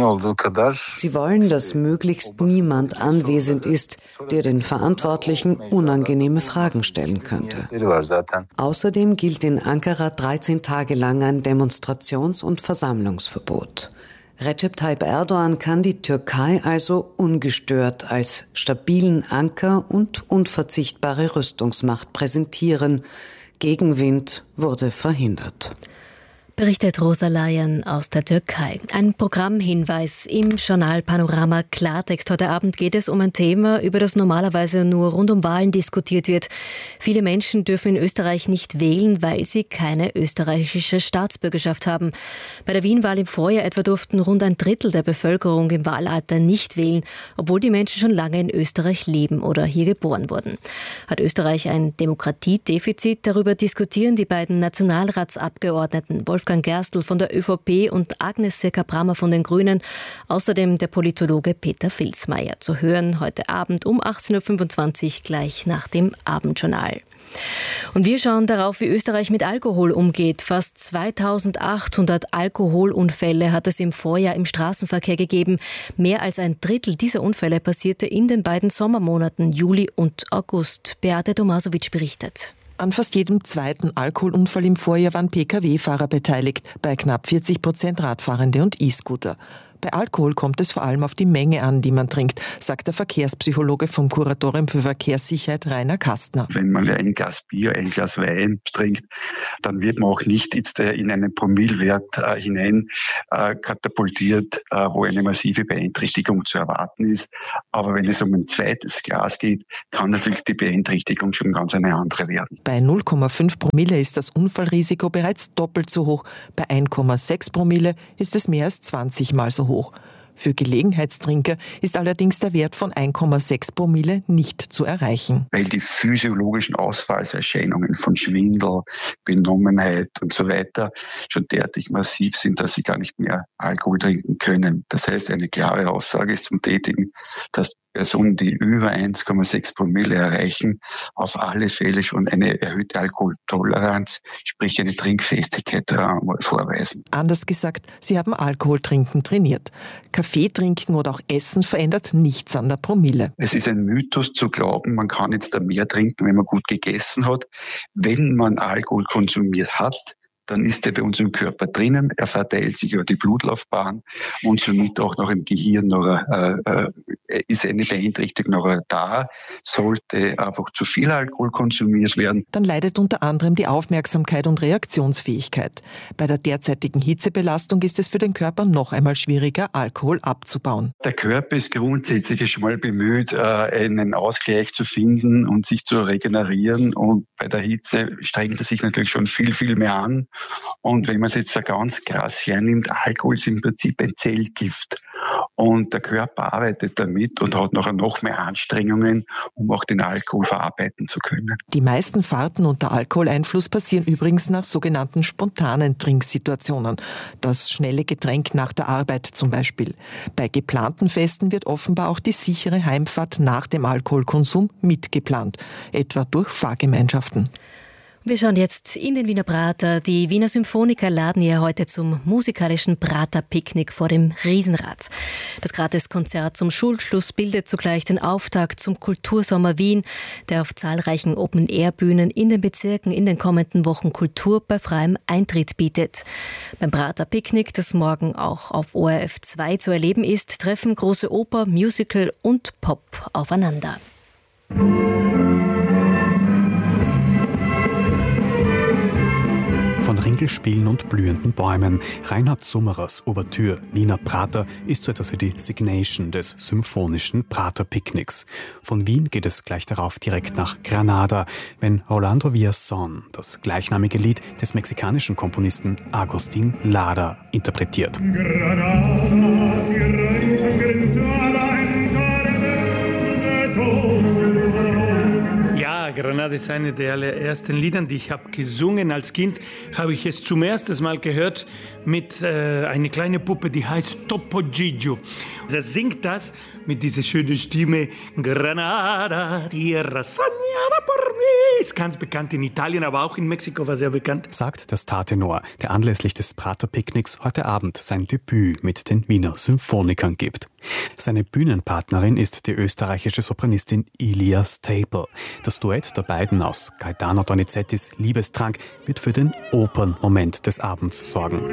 Sie wollen, dass möglichst niemand anwesend ist, der den Verantwortlichen unangenehme Fragen stellen könnte. Außerdem gilt in Ankara 13 Tage lang ein Demonstrations- und Versammlungsverbot. Recep Tayyip Erdoğan kann die Türkei also ungestört als stabilen Anker und unverzichtbare Rüstungsmacht präsentieren. Gegenwind wurde verhindert. Berichtet Rosa Layan aus der Türkei. Ein Programmhinweis im Journal Panorama Klartext. Heute Abend geht es um ein Thema, über das normalerweise nur rund um Wahlen diskutiert wird. Viele Menschen dürfen in Österreich nicht wählen, weil sie keine österreichische Staatsbürgerschaft haben. Bei der Wien-Wahl im Vorjahr etwa durften rund ein Drittel der Bevölkerung im Wahlalter nicht wählen, obwohl die Menschen schon lange in Österreich leben oder hier geboren wurden. Hat Österreich ein Demokratiedefizit? Darüber diskutieren die beiden Nationalratsabgeordneten Wolfgang Gerstl von der ÖVP und Agnes Secker-Brammer von den Grünen. Außerdem der Politologe Peter Vilsmeier. Zu hören heute Abend um 18.25 Uhr gleich nach dem Abendjournal. Und wir schauen darauf, wie Österreich mit Alkohol umgeht. Fast 2800 Alkoholunfälle hat es im Vorjahr im Straßenverkehr gegeben. Mehr als ein Drittel dieser Unfälle passierte in den beiden Sommermonaten Juli und August. Beate Tomasovic berichtet. An fast jedem zweiten Alkoholunfall im Vorjahr waren Pkw-Fahrer beteiligt, bei knapp 40% Radfahrende und E-Scooter. Bei Alkohol kommt es vor allem auf die Menge an, die man trinkt, sagt der Verkehrspsychologe vom Kuratorium für Verkehrssicherheit Rainer Kastner. Wenn man ein Glas Bier, ein Glas Wein trinkt, dann wird man auch nicht jetzt in einen Promillewert hinein katapultiert, wo eine massive Beeinträchtigung zu erwarten ist. Aber wenn es um ein zweites Glas geht, kann natürlich die Beeinträchtigung schon ganz eine andere werden. Bei 0,5 Promille ist das Unfallrisiko bereits doppelt so hoch. Bei 1,6 Promille ist es mehr als 20 Mal so hoch. Für Gelegenheitstrinker ist allerdings der Wert von 1,6 Promille nicht zu erreichen. Weil die physiologischen Ausfallserscheinungen von Schwindel, Benommenheit und so weiter schon derartig massiv sind, dass sie gar nicht mehr Alkohol trinken können. Das heißt, eine klare Aussage ist zum Tätigen, dass Personen, die über 1,6 Promille erreichen, auf alle Fälle schon eine erhöhte Alkoholtoleranz, sprich eine Trinkfestigkeit vorweisen. Anders gesagt, sie haben Alkoholtrinken trainiert. Kaffee trinken oder auch Essen verändert nichts an der Promille. Es ist ein Mythos zu glauben, man kann jetzt da mehr trinken, wenn man gut gegessen hat. Wenn man Alkohol konsumiert hat, dann ist er bei uns im Körper drinnen, er verteilt sich über die Blutlaufbahn und somit auch noch im Gehirn ist eine Beeinträchtigung noch da. Sollte einfach zu viel Alkohol konsumiert werden, dann leidet unter anderem die Aufmerksamkeit und Reaktionsfähigkeit. Bei der derzeitigen Hitzebelastung ist es für den Körper noch einmal schwieriger, Alkohol abzubauen. Der Körper ist grundsätzlich schon mal bemüht, einen Ausgleich zu finden und sich zu regenerieren, und bei der Hitze strengt er sich natürlich schon viel, viel mehr an. Und wenn man es jetzt ganz krass hernimmt, Alkohol ist im Prinzip ein Zellgift. Und der Körper arbeitet damit und hat nachher noch mehr Anstrengungen, um auch den Alkohol verarbeiten zu können. Die meisten Fahrten unter Alkoholeinfluss passieren übrigens nach sogenannten spontanen Trinksituationen. Das schnelle Getränk nach der Arbeit zum Beispiel. Bei geplanten Festen wird offenbar auch die sichere Heimfahrt nach dem Alkoholkonsum mitgeplant, etwa durch Fahrgemeinschaften. Wir schauen jetzt in den Wiener Prater. Die Wiener Symphoniker laden ja heute zum musikalischen Prater-Picknick vor dem Riesenrad. Das Gratiskonzert zum Schulschluss bildet zugleich den Auftakt zum Kultursommer Wien, der auf zahlreichen Open-Air-Bühnen in den Bezirken in den kommenden Wochen Kultur bei freiem Eintritt bietet. Beim Prater-Picknick, das morgen auch auf ORF 2 zu erleben ist, treffen große Oper, Musical und Pop aufeinander. Von Ringelspielen und blühenden Bäumen. Reinhard Summerers Ouvertüre Wiener Prater ist so etwas wie die Signation des symphonischen Prater-Picknicks. Von Wien geht es gleich darauf direkt nach Granada, wenn Rolando Villazón das gleichnamige Lied des mexikanischen Komponisten Agustín Lara interpretiert. Ja, Granada Granada ist eine der allerersten Lieder, die ich habe gesungen. Als Kind habe ich es zum ersten Mal gehört mit einer kleinen Puppe, die heißt Topo Gigio. Er singt das mit dieser schönen Stimme. Granada, tierra soñada por mí. Ist ganz bekannt in Italien, aber auch in Mexiko war sehr bekannt. Sagt der Star-Tenor, der anlässlich des Prater-Picknicks heute Abend sein Debüt mit den Wiener Symphonikern gibt. Seine Bühnenpartnerin ist die österreichische Sopranistin Ilia Stapel. Das Duett der beiden aus Gaetano Donizettis Liebestrank wird für den Opernmoment des Abends sorgen.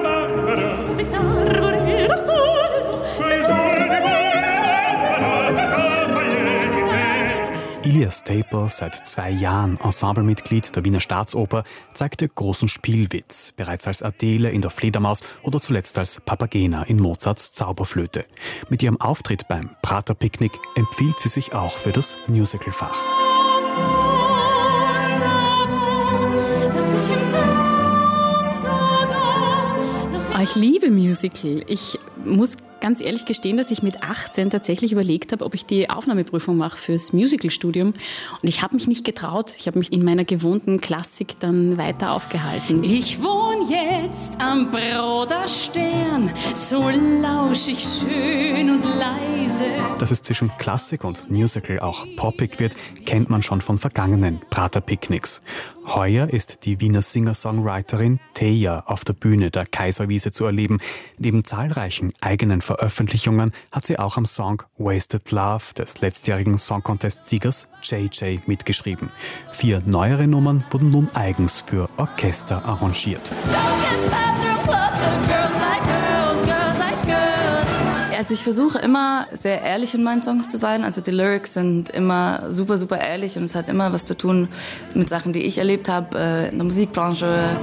Ilia Stapel, seit 2 Jahren Ensemblemitglied der Wiener Staatsoper, zeigte großen Spielwitz, bereits als Adele in der Fledermaus oder zuletzt als Papagena in Mozarts Zauberflöte. Mit ihrem Auftritt beim Prater-Picknick empfiehlt sie sich auch für das Musicalfach. Ich liebe Musical. Ich muss ganz ehrlich gestehen, dass ich mit 18 tatsächlich überlegt habe, ob ich die Aufnahmeprüfung mache fürs Musicalstudium. Und ich habe mich nicht getraut. Ich habe mich in meiner gewohnten Klassik dann weiter aufgehalten. Ich wohne jetzt am Broderstern, so lauschig, schön und leise. Dass es zwischen Klassik und Musical auch poppig wird, kennt man schon von vergangenen Prater-Picknicks. Heuer ist die Wiener Singer-Songwriterin Teja auf der Bühne der Kaiserwiese zu erleben. Neben zahlreichen eigenen Veröffentlichungen hat sie auch am Song Wasted Love des letztjährigen Song Contest-Siegers JJ mitgeschrieben. 4 neuere Nummern wurden nun eigens für Orchester arrangiert. Also ich versuche immer sehr ehrlich in meinen Songs zu sein. Also die Lyrics sind immer super, super ehrlich und es hat immer was zu tun mit Sachen, die ich erlebt habe in der Musikbranche.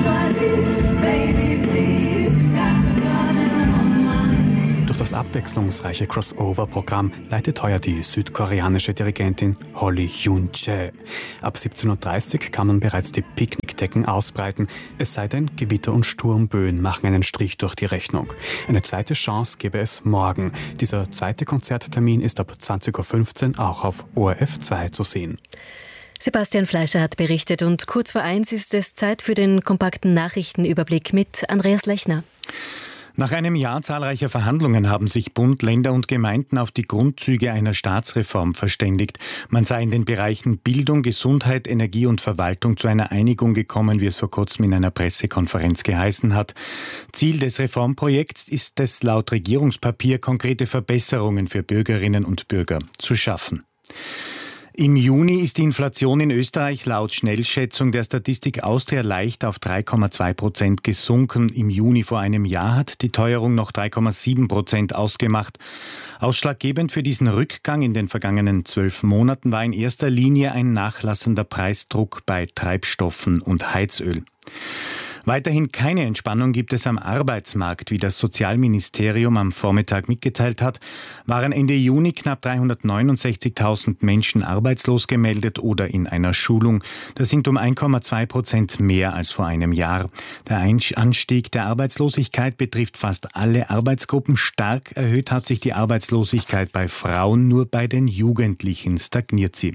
Durch das abwechslungsreiche Crossover-Programm leitet heuer die südkoreanische Dirigentin Holly Yoon-jae. Ab 17.30 Uhr kann man bereits die Picknickdecken ausbreiten, es sei denn, Gewitter und Sturmböen machen einen Strich durch die Rechnung. Eine zweite Chance gäbe es morgen. Dieser zweite Konzerttermin ist ab 20.15 Uhr auch auf ORF 2 zu sehen. Sebastian Fleischer hat berichtet und kurz vor 1 ist es Zeit für den kompakten Nachrichtenüberblick mit Andreas Lechner. Nach einem Jahr zahlreicher Verhandlungen haben sich Bund, Länder und Gemeinden auf die Grundzüge einer Staatsreform verständigt. Man sei in den Bereichen Bildung, Gesundheit, Energie und Verwaltung zu einer Einigung gekommen, wie es vor kurzem in einer Pressekonferenz geheißen hat. Ziel des Reformprojekts ist es, laut Regierungspapier konkrete Verbesserungen für Bürgerinnen und Bürger zu schaffen. Im Juni ist die Inflation in Österreich laut Schnellschätzung der Statistik Austria leicht auf 3,2% gesunken. Im Juni vor einem Jahr hat die Teuerung noch 3,7% ausgemacht. Ausschlaggebend für diesen Rückgang in den vergangenen 12 Monaten war in erster Linie ein nachlassender Preisdruck bei Treibstoffen und Heizöl. Weiterhin keine Entspannung gibt es am Arbeitsmarkt. Wie das Sozialministerium am Vormittag mitgeteilt hat, waren Ende Juni knapp 369.000 Menschen arbeitslos gemeldet oder in einer Schulung. Das sind um 1,2% mehr als vor einem Jahr. Der Anstieg der Arbeitslosigkeit betrifft fast alle Arbeitsgruppen. Stark erhöht hat sich die Arbeitslosigkeit bei Frauen, nur bei den Jugendlichen stagniert sie.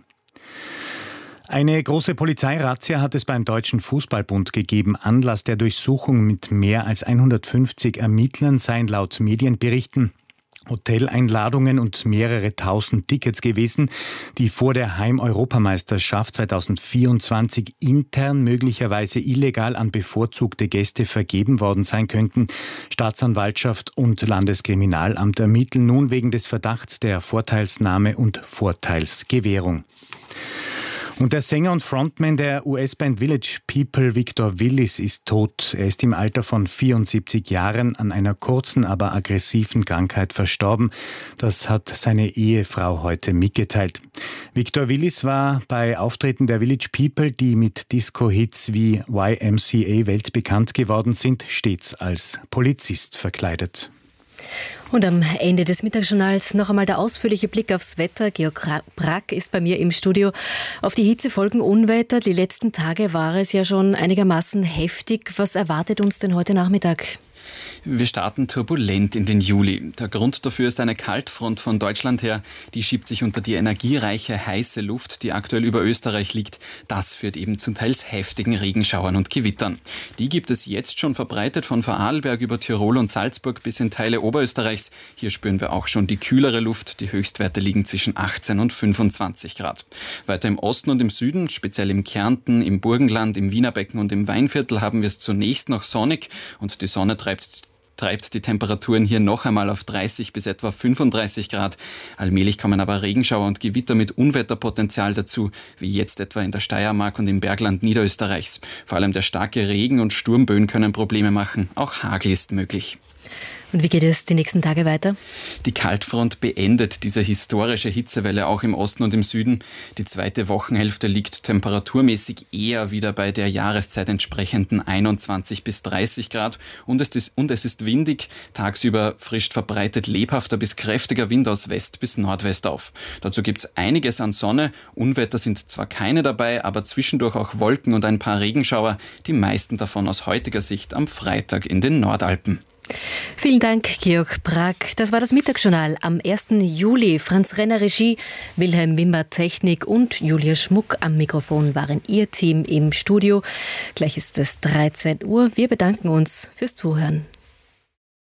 Eine große Polizeirazzia hat es beim Deutschen Fußballbund gegeben. Anlass der Durchsuchung mit mehr als 150 Ermittlern seien laut Medienberichten Hoteleinladungen und mehrere tausend Tickets gewesen, die vor der Heim-Europameisterschaft 2024 intern möglicherweise illegal an bevorzugte Gäste vergeben worden sein könnten. Staatsanwaltschaft und Landeskriminalamt ermitteln nun wegen des Verdachts der Vorteilsnahme und Vorteilsgewährung. Und der Sänger und Frontman der US-Band Village People, Victor Willis, ist tot. Er ist im Alter von 74 Jahren an einer kurzen, aber aggressiven Krankheit verstorben. Das hat seine Ehefrau heute mitgeteilt. Victor Willis war bei Auftritten der Village People, die mit Disco-Hits wie YMCA weltbekannt geworden sind, stets als Polizist verkleidet. Und am Ende des Mittagsjournals noch einmal der ausführliche Blick aufs Wetter. Georg Brack ist bei mir im Studio. Auf die Hitze folgen Unwetter. Die letzten Tage war es ja schon einigermaßen heftig. Was erwartet uns denn heute Nachmittag? Wir starten turbulent in den Juli. Der Grund dafür ist eine Kaltfront von Deutschland her. Die schiebt sich unter die energiereiche, heiße Luft, die aktuell über Österreich liegt. Das führt eben zu teils heftigen Regenschauern und Gewittern. Die gibt es jetzt schon verbreitet von Vorarlberg über Tirol und Salzburg bis in Teile Oberösterreichs. Hier spüren wir auch schon die kühlere Luft. Die Höchstwerte liegen zwischen 18 und 25 Grad. Weiter im Osten und im Süden, speziell im Kärnten, im Burgenland, im Wienerbecken und im Weinviertel haben wir es zunächst noch sonnig und die Sonne treibt die Temperaturen hier noch einmal auf 30 bis etwa 35 Grad. Allmählich kommen aber Regenschauer und Gewitter mit Unwetterpotenzial dazu, wie jetzt etwa in der Steiermark und im Bergland Niederösterreichs. Vor allem der starke Regen und Sturmböen können Probleme machen. Auch Hagel ist möglich. Und wie geht es die nächsten Tage weiter? Die Kaltfront beendet diese historische Hitzewelle auch im Osten und im Süden. Die zweite Wochenhälfte liegt temperaturmäßig eher wieder bei der Jahreszeit entsprechenden 21 bis 30 Grad. Und es ist windig. Tagsüber frischt verbreitet lebhafter bis kräftiger Wind aus West bis Nordwest auf. Dazu gibt es einiges an Sonne. Unwetter sind zwar keine dabei, aber zwischendurch auch Wolken und ein paar Regenschauer. Die meisten davon aus heutiger Sicht am Freitag in den Nordalpen. Vielen Dank, Georg Brack. Das war das Mittagsjournal am 1. Juli. Franz Renner Regie, Wilhelm Wimmer Technik und Julia Schmuck am Mikrofon waren Ihr Team im Studio. Gleich ist es 13 Uhr. Wir bedanken uns fürs Zuhören.